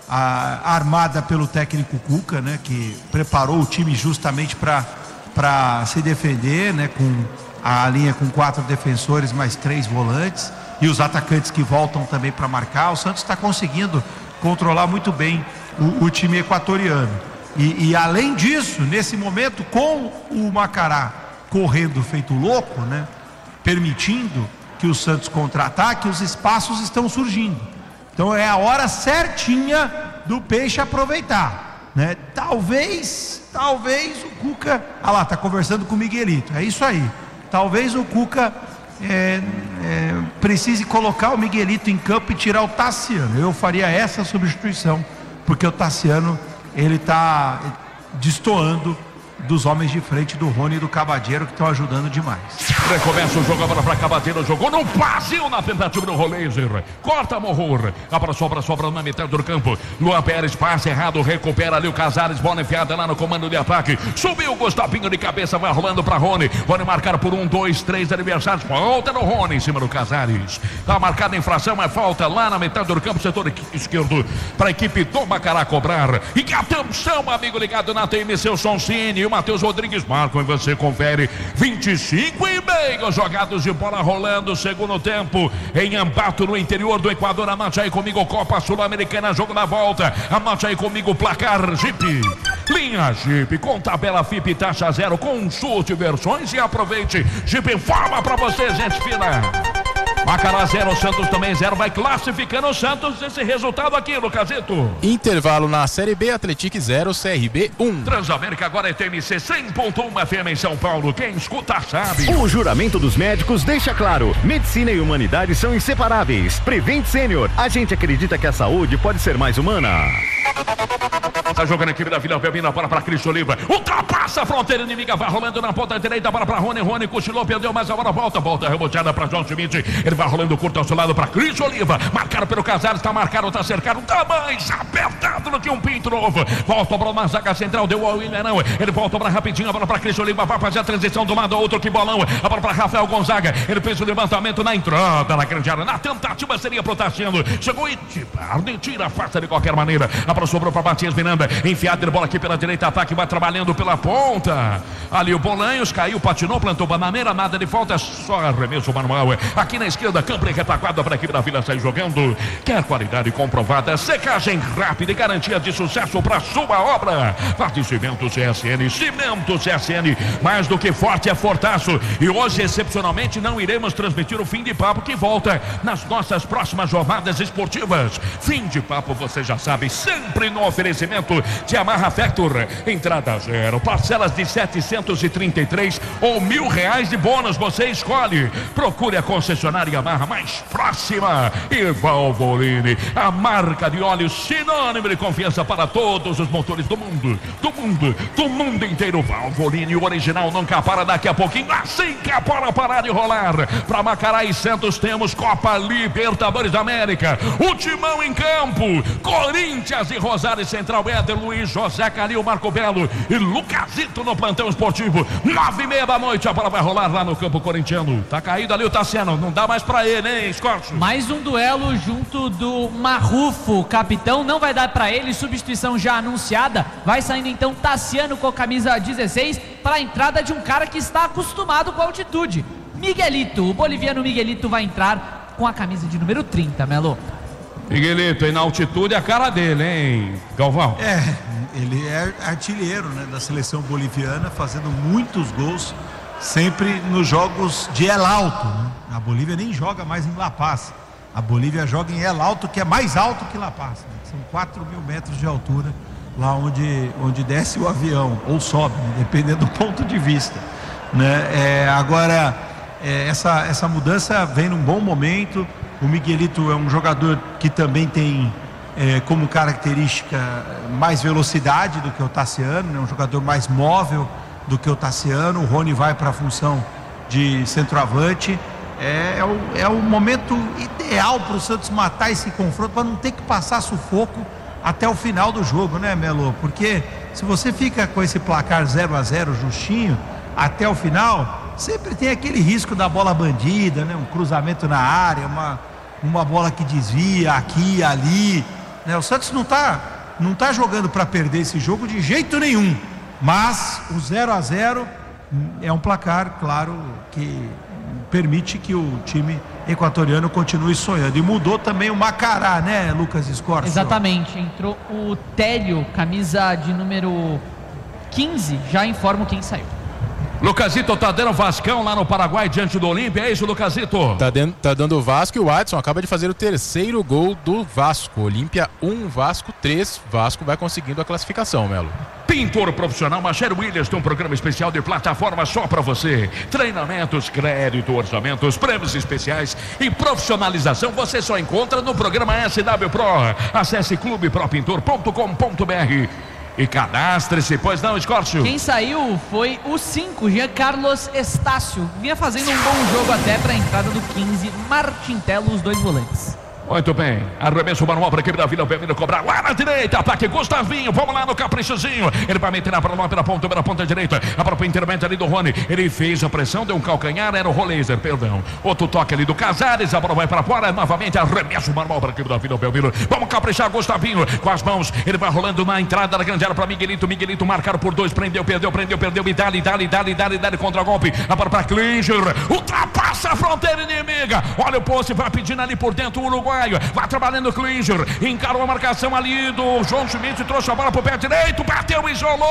a, armada pelo técnico Cuca, né? Que preparou o time justamente para para se defender, né? Com a linha com quatro defensores mais três volantes e os atacantes que voltam também para marcar. O Santos está conseguindo controlar muito bem o, o time equatoriano. E, e além disso, nesse momento, com o Macará correndo feito louco, né? Permitindo que o Santos contra-ataque, os espaços estão surgindo. Então é a hora certinha do Peixe aproveitar, né? Talvez, talvez o Cuca... Ah lá, tá conversando com o Miguelito, é isso aí. Talvez o Cuca é, é, precise colocar o Miguelito em campo e tirar o Tassiano. Eu faria essa substituição, porque o Tassiano, ele tá destoando dos homens de frente do Rony e do Cavadeiro, que estão ajudando demais. Recomeça o jogo agora para Cavadeiro, jogou no vazio na tentativa do Roleiser, corta Morro, agora sobra, sobra na metade do campo, Luan Pérez passa errado, recupera ali o Casares, bola enfiada lá no comando de ataque, subiu o Gustavinho de cabeça, vai rolando para Rony, Rony marcar por um, dois, três adversários, falta no Rony em cima do Casares, tá marcada a infração, é falta lá na metade do campo, setor esquerdo, para a equipe do Macará cobrar, e que atenção, amigo ligado na T M C, o Soncini e o Matheus Rodrigues marcam e você confere, vinte e cinco e meio jogados de bola rolando, segundo tempo em Ambato, no interior do Equador. Anote aí comigo, Copa Sul-Americana, jogo na volta, anote aí comigo, placar Jeep, linha Jeep, com tabela F I P taxa zero, consulte versões e aproveite. Jeep informa pra você, gente fina. Macará zero, Santos também zero, vai classificando o Santos esse resultado aqui, Lucazito. Intervalo na Série B, Atlético zero, C R B um. Transamérica agora é T M C cem ponto um F M em São Paulo, quem escuta sabe. O juramento dos médicos deixa claro, medicina e humanidade são inseparáveis. Prevent Sênior, a gente acredita que a saúde pode ser mais humana. Tá jogando a equipe da Vila Belmiro, bola para Cristo Oliva, ultrapassa a fronteira inimiga, vai rolando na ponta direita, bola para Rony, Rony cochilou, perdeu, mas a bola volta, volta reboteada para João Schmidt, ele vai rolando curto ao seu lado para Cristo Oliva, marcado pelo Casares, está marcado, está cercado, tá mais apertado do que um pinto novo, volta para uma zaga central, deu ao William, não, ele volta para rapidinho, a bola para Cristo Oliva, vai fazer a transição de um lado ao outro, que bolão, a bola para Rafael Gonzaga, ele fez o levantamento na entrada, na grande área, na tentativa seria pro Tassiano, chegou e de tira, afasta de qualquer maneira, a bola sobrou para Matias Miranda, enfiada de bola aqui pela direita, ataque, vai trabalhando pela ponta, ali o Bolanhos, caiu, patinou, plantou bananeira, nada de falta, só arremesso manual, aqui na esquerda, campo retaguarda para a equipe da Vila sair jogando, quer qualidade comprovada, secagem rápida e garantia de sucesso para sua obra, Cimento C S N, Cimento C S N, mais do que forte é fortaço, e hoje excepcionalmente não iremos transmitir o fim de papo que volta nas nossas próximas jornadas esportivas, fim de papo você já sabe, sempre no oferecimento de Yamaha Factor, entrada zero, parcelas de setecentos e trinta e três ou mil reais de bônus, você escolhe, procure a concessionária Yamaha mais próxima, e Valvoline, a marca de óleo sinônimo de confiança para todos os motores do mundo, do mundo, do mundo inteiro. Valvoline, o original nunca para, daqui a pouquinho, assim que a bola parar de rolar, para Macará e Santos temos Copa Libertadores da América, o timão em campo, Corinthians e Rosário Central, Éder Luiz, José Calil, Marco Belo e Lucazito no plantão esportivo, nove e meia da noite, a bola vai rolar lá no campo corintiano, tá caído ali o Tassiano, não dá mais pra ele, hein, Scorcho? Mais um duelo junto do Marrufo, capitão, não vai dar pra ele, substituição já anunciada, vai saindo então Tassiano com a camisa dezesseis para a entrada de um cara que está acostumado com a altitude, Miguelito, o boliviano Miguelito vai entrar com a camisa de número trinta, Melo. Miguelito, e na altitude é a cara dele, hein, Galvão? É, ele é artilheiro, né, da seleção boliviana, fazendo muitos gols, sempre nos jogos de El Alto, né? A Bolívia nem joga mais em La Paz, a Bolívia joga em El Alto, que é mais alto que La Paz, né? São quatro mil metros de altura, lá onde, onde desce o avião, ou sobe, né? Dependendo do ponto de vista, né? É, agora, é, essa, essa mudança vem num bom momento. O Miguelito é um jogador que também tem é, como característica mais velocidade do que o Tassiano, né? Um jogador mais móvel do que o Tassiano. O Rony vai para a função de centroavante. É, é, o, é o momento ideal para o Santos matar esse confronto, para não ter que passar sufoco até o final do jogo, né, Melo? Porque se você fica com esse placar zero a zero justinho até o final, sempre tem aquele risco da bola bandida, né? Um cruzamento na área, uma, uma bola que desvia aqui e ali, né? O Santos não está não tá jogando para perder esse jogo de jeito nenhum, mas o zero a zero é um placar, claro, que permite que o time equatoriano continue sonhando. E mudou também o Macará, né, Lucas Scorcio? Exatamente, entrou o Télio, camisa de número quinze, já informo quem saiu. Lucasito tá dando Vascão lá no Paraguai diante do Olímpia, é isso, Lucasito? Tá, dentro, tá dando o Vasco e o Adson acaba de fazer o terceiro gol do Vasco. Olímpia um, Vasco três. Vasco vai conseguindo a classificação, Melo. Pintor profissional Marcelo Williams tem um programa especial de plataforma só para você. Treinamentos, crédito, orçamentos, prêmios especiais e profissionalização você só encontra no programa S W Pro. Acesse clube pro pintor ponto com ponto b r e cadastre-se, pois não, Scorcio? Quem saiu foi o cinco, Jean Carlos Estácio. Vinha fazendo um bom jogo até para a entrada do quinze, Martin Tello, os dois volantes. Muito bem, arremesso manual para a equipe da Vila Belmiro cobrar lá na direita, ataque Gustavinho, vamos lá no caprichozinho, ele vai meter na pela, pela ponta, pela ponta direita, a própria intervento ali do Rony, ele fez a pressão, deu um calcanhar, era o Roleiser, perdão, outro toque ali do Casares, a bola vai para fora, novamente arremesso manual para a equipe da Vila Belmiro, vamos caprichar Gustavinho, com as mãos, ele vai rolando na entrada da grande área para Miguelito, Miguelito marcado por dois, prendeu, perdeu, prendeu, perdeu, e dali, dali, dali, dali, dali, contra golpe, a bola para Klinger, ultrapassa a fronteira inimiga, olha o poste, vai pedindo ali por dentro o uruguaio, vai trabalhando o Klinger, encarou a marcação ali do João Schmidt, trouxe a bola pro pé direito, bateu, isolou!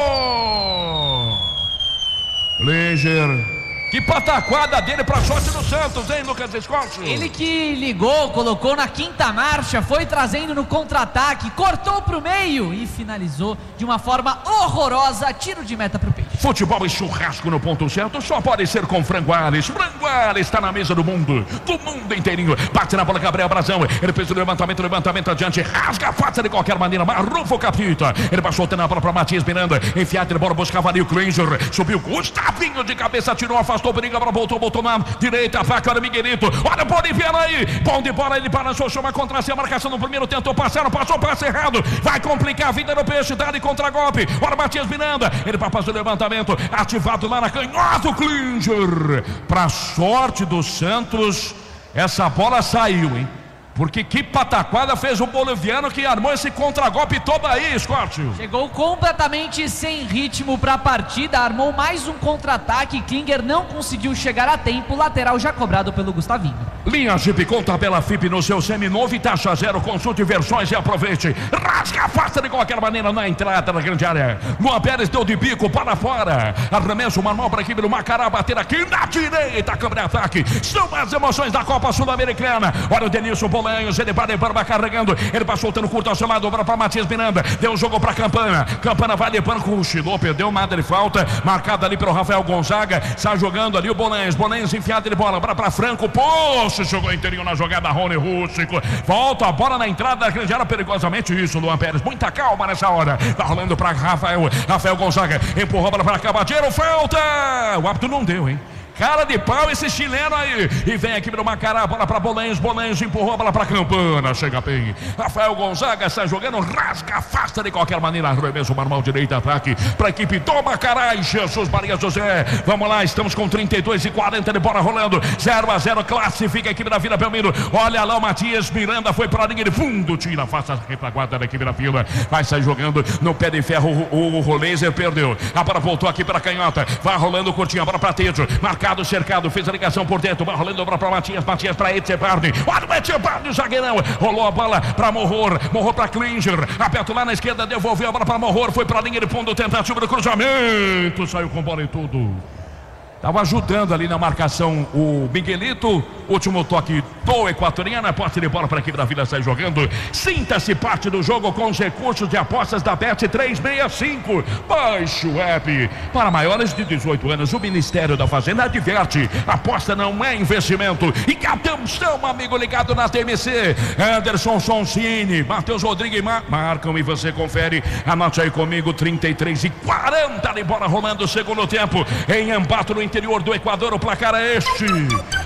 Klinger, que pataquada dele pra sorte do Santos, hein, Lucas Scorcio? Ele que ligou, colocou na quinta marcha, foi trazendo no contra-ataque, cortou pro meio e finalizou de uma forma horrorosa, tiro de meta pro Peixe. Futebol e churrasco no ponto certo só pode ser com Franguales. Franguales está na mesa do mundo, do mundo inteirinho. Bate na bola Gabriel Brazão, ele fez o levantamento, levantamento adiante, rasga a faca de qualquer maneira, marrufa o capita. Ele vai soltando a bola para Matias Miranda, enfiado de bola, buscava ali o Klinger, subiu Gustavinho de cabeça, tirou, afastou, briga, voltou, voltou na direita, a faca, olha o Miguelito, olha o Boliviano aí, bom de bola, ele balançou, chama contra si, a marcação no primeiro, tentou passar, não passou, passe errado, vai complicar a vida do Peixe, dá-lhe contra-golpe, olha o Matias Miranda, ele vai fazer o levantamento, ativado lá na canhota, o Klinger, pra sorte do Santos, essa bola saiu, hein? Porque que pataquada fez o boliviano que armou esse contragolpe todo aí, Scorcio. Chegou completamente sem ritmo para a partida, armou mais um contra-ataque, Klinger não conseguiu chegar a tempo, lateral já cobrado pelo Gustavinho. Linha Jeep com tabela F I P no seu seminovo e taxa zero, consulte versões e aproveite. Rasga, afasta de qualquer maneira na entrada da grande área. Luan Pérez deu de bico para fora. Arremesso manual para a equipe do Macará, bater aqui na direita, câmera de ataque. São as emoções da Copa Sul-Americana. Olha o Denilson Bolanhos, ele vai levando, vai carregando. Ele vai soltando curto ao seu lado, para Matias Miranda. Deu um jogo para Campana. Campana vai levando com o Chilô, perdeu nada de falta. Marcado ali pelo Rafael Gonzaga. Sai jogando ali o Bolanhos. Bolanhos enfiado de bola para Franco. Poxa, jogou inteirinho na jogada, Rony Rústico. Volta a bola na entrada da grande área, perigosamente isso, Luan Pérez. Muita calma nessa hora. Tá rolando para Rafael. Rafael Gonzaga empurrou a bola para Cabadeiro. Falta! O árbitro não deu, hein? Cara de pau esse chileno aí. E vem aqui pro Macará, bola pra Bolanhos. Bolanhos empurrou a bola pra Campana. Chega bem. Rafael Gonzaga está jogando, rasga, afasta de qualquer maneira. Arremesso manual, direita, ataque pra equipe do Macará. E Jesus Maria José. Vamos lá, estamos com trinta e dois e quarenta de bola rolando. zero a zero, classifica a equipe da Vila Belmiro. Olha lá o Matias Miranda, foi pra linha de fundo. Tira, afasta a retaguarda da equipe da Vila. Vai sair jogando no pé de ferro. O, o, o Roleiser perdeu. A bola voltou aqui pra canhota. Vai rolando curtinho, a bola pra Tejo. Marca cercado, fez a ligação por dentro, vai rolando para Matias, Matias para Etchebardi, olha o Etchebardi, zagueirão, rolou a bola para Morror, Morror para Klinger, aperto lá na esquerda, devolveu a bola para Morror, foi para a linha de fundo, tentativa do cruzamento, saiu com bola e tudo. Estava ajudando ali na marcação o Miguelito. Último toque do equatoriano. Posse de bola para a equipe da Vila sair jogando. Sinta-se parte do jogo com os recursos de apostas da Bet trezentos e sessenta e cinco. Baixe o app. Para maiores de dezoito anos, o Ministério da Fazenda adverte: aposta não é investimento. E atenção, amigo ligado na T M C. Anderson Sonsini, Matheus Rodrigues mar marcam e você confere. Anote aí comigo: trinta e três e quarenta de bola rolando o segundo tempo. Em Ambato, no interior do Equador, o placar é este.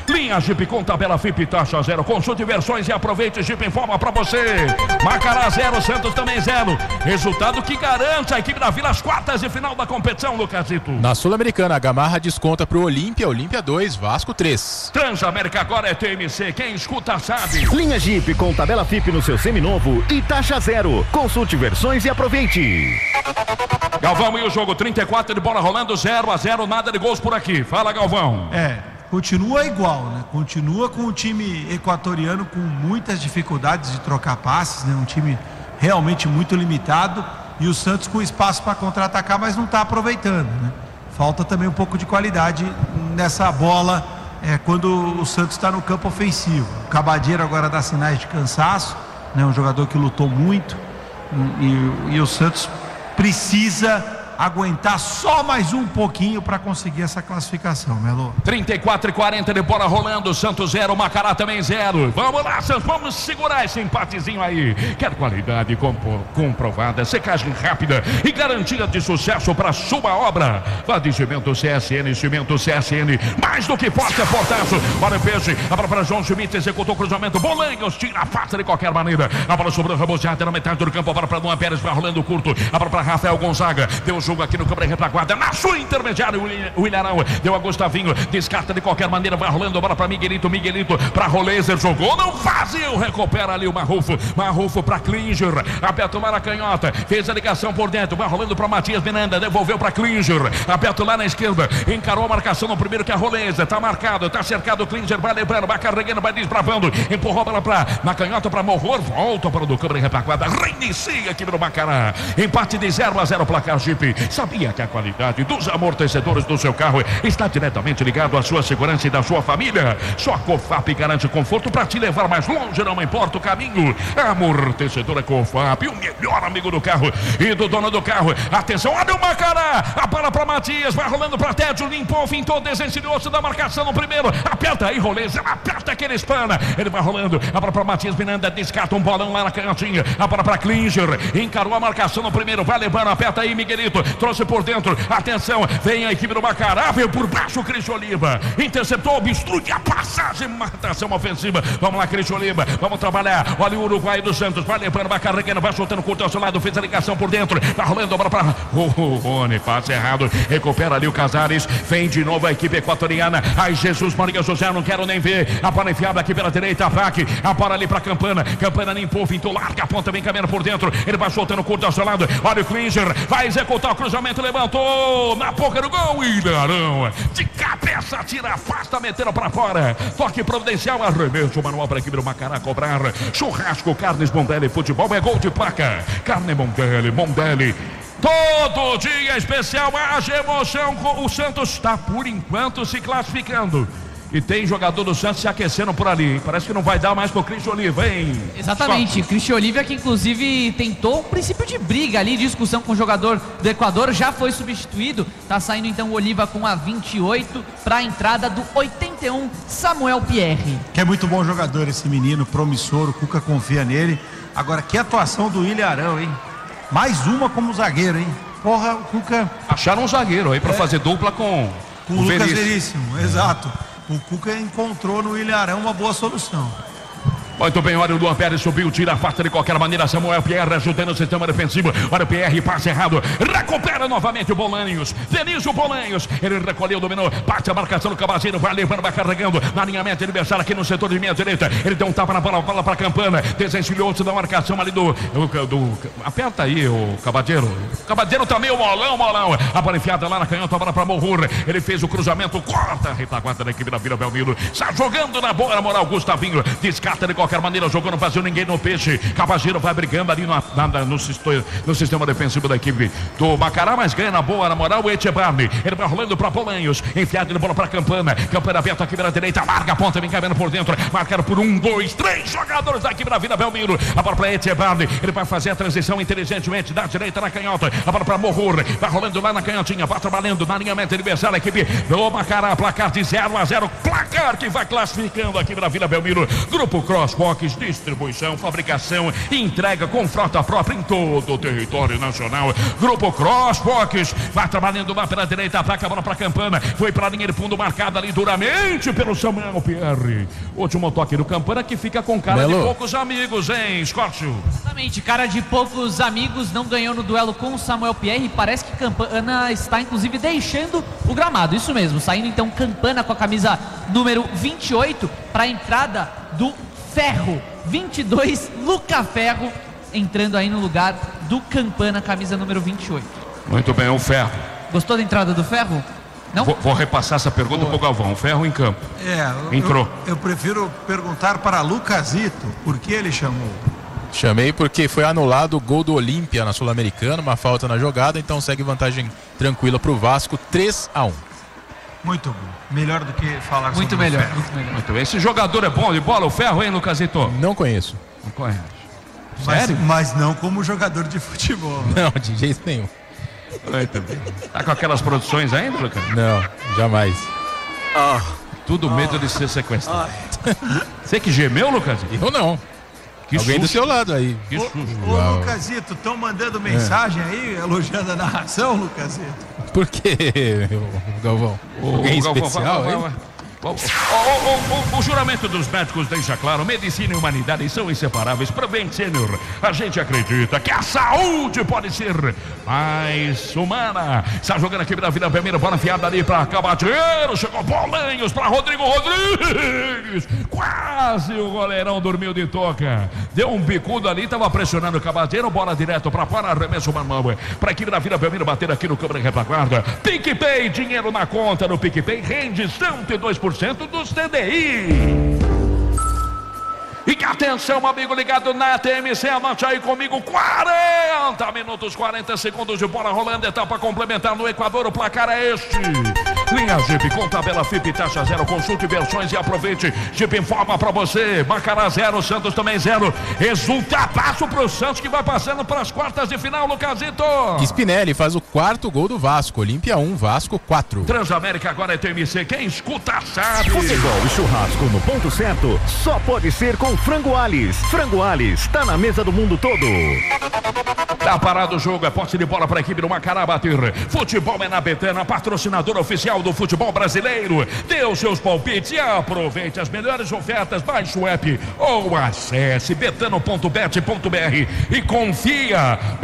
Linha Jeep com tabela F I P taxa zero. Consulte versões e aproveite. Jeep informa pra você. Macará zero, Santos também zero. Resultado que garante a equipe da Vila as quartas de final da competição, Lucasito. Na Sul-Americana, a Gamarra desconta pro Olímpia. Olímpia dois, Vasco três. Transamérica agora é T M C. Quem escuta sabe. Linha Jeep com tabela F I P no seu seminovo e taxa zero. Consulte versões e aproveite. Galvão, e o jogo? trinta e quatro de bola rolando, zero a zero, nada de gols por aqui. Fala, Galvão. É, continua igual, né? Continua com o time equatoriano com muitas dificuldades de trocar passes, né? Um time realmente muito limitado e o Santos com espaço para contra-atacar, mas não está aproveitando, né? Falta também um pouco de qualidade nessa bola é, quando o Santos está no campo ofensivo. O Cabadeiro agora dá sinais de cansaço, né? Um jogador que lutou muito e, e o Santos precisa aguentar só mais um pouquinho para conseguir essa classificação, Melo. trinta e quatro e quarenta de bola rolando, Santos zero, Macará também zero. Vamos lá, Santos, vamos segurar esse empatezinho aí. Quer qualidade compro, comprovada, secagem rápida e garantia de sucesso para sua obra. Vá de Cimento C S N, Cimento C S N, mais do que forte é portaço. Olha o peixe, a bola para João Schmidt, executou o cruzamento, Bolanhos tira a faca de qualquer maneira. A bola sobrou, reboteada na metade do campo, a bola para Luan Pérez, vai rolando curto. A bola para Rafael Gonzaga, deu o jogo aqui no câmara retaguarda, na sua intermediária, o Ilharão deu a Gustavinho, descarta de qualquer maneira, vai rolando a bola para Miguelito, Miguelito para Rolezer, jogou, não vazio, recupera ali o Marrufo, Marrufo para Klinger, aperta lá na canhota, fez a ligação por dentro, vai rolando para Matias Miranda, devolveu para Klinger, aperta lá na esquerda, encarou a marcação no primeiro que é a Rolezer, tá marcado, tá cercado, Klinger vai lembrando, vai carregando, vai desbravando, empurrou a bola para na canhota para Morror, volta para o do câmara retaguarda, reinicia aqui no Macará, empate de zero a zero, placar Jeep. Sabia que a qualidade dos amortecedores do seu carro está diretamente ligado à sua segurança e da sua família? Só a Cofap garante conforto para te levar mais longe, não importa o caminho. Amortecedora Cofap, o melhor amigo do carro e do dono do carro. Atenção, olha o Macará, a bola para Matias, vai rolando para Tédio, limpou, fintou, desencilhou-se da marcação no primeiro, aperta aí, Roleza, aperta aquele espana, ele vai rolando, a bola para Matias Miranda, descarta um bolão lá na canhotinha, a bola para Klinger, encarou a marcação no primeiro, vai levando, aperta aí, Miguelito, trouxe por dentro, atenção, vem a equipe do Macará, veio por baixo o Cristian Oliva, interceptou, obstrui a passagem, matação ofensiva, vamos lá, Cristian Oliva, vamos trabalhar, olha o Uruguai do Santos, vai levando, vai carregando, vai soltando curto ao seu lado, fez a ligação por dentro, vai rolando a bola para o Rony, passe errado, recupera ali o Casares, vem de novo a equipe equatoriana, ai Jesus Maria José, não quero nem ver, a bola enfiada aqui pela direita, ataque, a bola ali para Campana, Campana limpou, fintou, larga a ponta, vem caminhando por dentro, ele vai soltando curto ao seu lado, olha o Klinger, vai executar o cruzamento, levantou na boca do gol, Ilharão de cabeça, tira, afasta, meteram para fora, toque providencial, arremesso manual para a equipe do Macará cobrar, churrasco, carnes Mondelli, futebol é gol de placa, carne Mondelli, Mondelli, todo dia especial, haja emoção, o Santos está por enquanto se classificando. E tem jogador do Santos se aquecendo por ali. Parece que não vai dar mais pro Cristian Oliva, hein? Exatamente, Cristian Oliva que inclusive tentou um princípio de briga ali, discussão com o jogador do Equador, já foi substituído. Tá saindo então o Oliva com a vinte e oito para a entrada do oitenta e um, Samuel Pierre. Que é muito bom jogador esse menino, promissor, o Cuca confia nele. Agora, que atuação do Ilharão, hein? Mais uma como zagueiro, hein? Porra, o Cuca... Acharam um zagueiro aí para é. fazer dupla com, com o Lucas Veríssimo, exato. O Cuca encontrou no Ilharão uma boa solução. Muito bem, olha o Luan Pérez subiu, tira, afasta de qualquer maneira, Samuel Pierre ajudando o sistema defensivo, olha o Pierre, passe errado, recupera novamente o Bolanhos, Denilson Bolanhos, ele recolheu, dominou, parte a marcação do Cabazeiro, vai levando, vai carregando, na linha média, adversário aqui no setor de meia direita, ele deu um tapa na bola, bola para Campana, desencilhou-se da marcação ali do, do, do, aperta aí o Cabazeiro, Cabazeiro também, o Molão, Molão, a bola enfiada lá na canhota, a bola para Morrur, ele fez o cruzamento, corta, retaguarda da equipe da Vila Belmiro, está jogando na boa moral, Gustavinho, descarta de qualquer maneira, jogou, não fazia ninguém no peixe, Cabageiro vai brigando ali no, na, no, no sistema defensivo da equipe do Macará, mas ganha na boa, na moral, o Echebarne, ele vai rolando para Bolanhos, enfiado de bola para Campana, Campana aberto aqui pela direita, larga a ponta, vem caminhando por dentro, marcaram por um, dois, três jogadores da equipe da Vila Belmiro, a bola para Echebarne, ele vai fazer a transição inteligentemente da direita na canhota, A bola para Morro, vai rolando lá na canhotinha, vai trabalhando na linha meta adversária, a equipe do Macará, placar de zero a zero, placar que vai classificando aqui para Vila Belmiro. Grupo CrossFox, distribuição, fabricação e entrega com frota própria em todo o território nacional. Grupo CrossFox, vai trabalhando lá pela direita, ataca a bola para Campana, foi para a linha de fundo, marcada ali duramente pelo Samuel Pierre. Último toque do Campana, que fica com cara Belo. de poucos amigos, hein, Scott? Exatamente, cara de poucos amigos, não ganhou no duelo com o Samuel Pierre e parece que Campana está inclusive deixando o gramado, isso mesmo, saindo então Campana com a camisa número vinte e oito para a entrada do Ferro, vinte e dois, Luca Ferro, entrando aí no lugar do Campana, camisa número vinte e oito. Muito bem, o Ferro. Gostou da entrada do Ferro? Não? Vou, vou repassar essa pergunta para o Galvão. O Ferro em campo. É, entrou. Eu, eu prefiro perguntar para Lucasito por que ele chamou. Chamei porque foi anulado o gol do Olímpia na Sul-Americana, uma falta na jogada, então segue vantagem tranquila para o Vasco, três a um. Muito bom. Melhor do que falar muito sobre melhor, o Ferro. muito melhor. Muito bem. Esse jogador é bom de bola, o Ferro, hein, Lucasito? Não conheço. Não conhece. Mas, Sério? mas não como jogador de futebol. Não, de jeito nenhum. Muito bem. Tá com aquelas produções ainda, Lucas? Não, jamais. Ah, tudo medo de ser sequestrado. Você que gemeu, Lucas? Eu não. Que Alguém susto. do seu lado aí. Que ô, susto. ô Lucasito, estão mandando mensagem é. aí, elogiando a narração, Lucasito? Por quê, Galvão? O, Alguém o Galvão, especial, vai, hein? vai, vai. O, o, o, o, o juramento dos médicos deixa claro: medicina e humanidade são inseparáveis. Prevent Senior, a gente acredita que a saúde pode ser mais humana. Está jogando aqui na Vila Belmiro, bola enfiada ali para Cabadeiro, chegou Bolanhos para Rodrigo Rodrigues, quase o goleirão dormiu de toca, deu um bicudo ali, estava pressionando o Cabadeiro, bola direto para fora, arremesso Mamão para a equipe da Vila Belmiro bater aqui no câmera retaguarda. PicPay, dinheiro na conta no PicPay, rende cento e dois por cento dos T D I. E atenção, amigo ligado na T M C, anote aí comigo, quarenta minutos, quarenta segundos de bola rolando, etapa complementar no Equador, o placar é este. Linha Jeep com tabela F I P, taxa zero, consulte versões e aproveite. Jeep informa pra você, Macará zero, Santos também zero. Resultadaço pro Santos que vai passando para as quartas de final, Lucasito. Spinelli faz o quarto gol do Vasco, Olímpia um, Vasco quatro. Transamérica agora é T M C, quem escuta sabe. Futebol e churrasco no ponto certo, só pode ser com Frango Alis. Frango Alis, tá na mesa do mundo todo. Tá parado o jogo, é posse de bola para a equipe do Macará bater. Futebol é na Betana, patrocinadora oficial do futebol brasileiro. Dê os seus palpites e aproveite as melhores ofertas. Baixe o app ou acesse betano ponto bet ponto br e confia.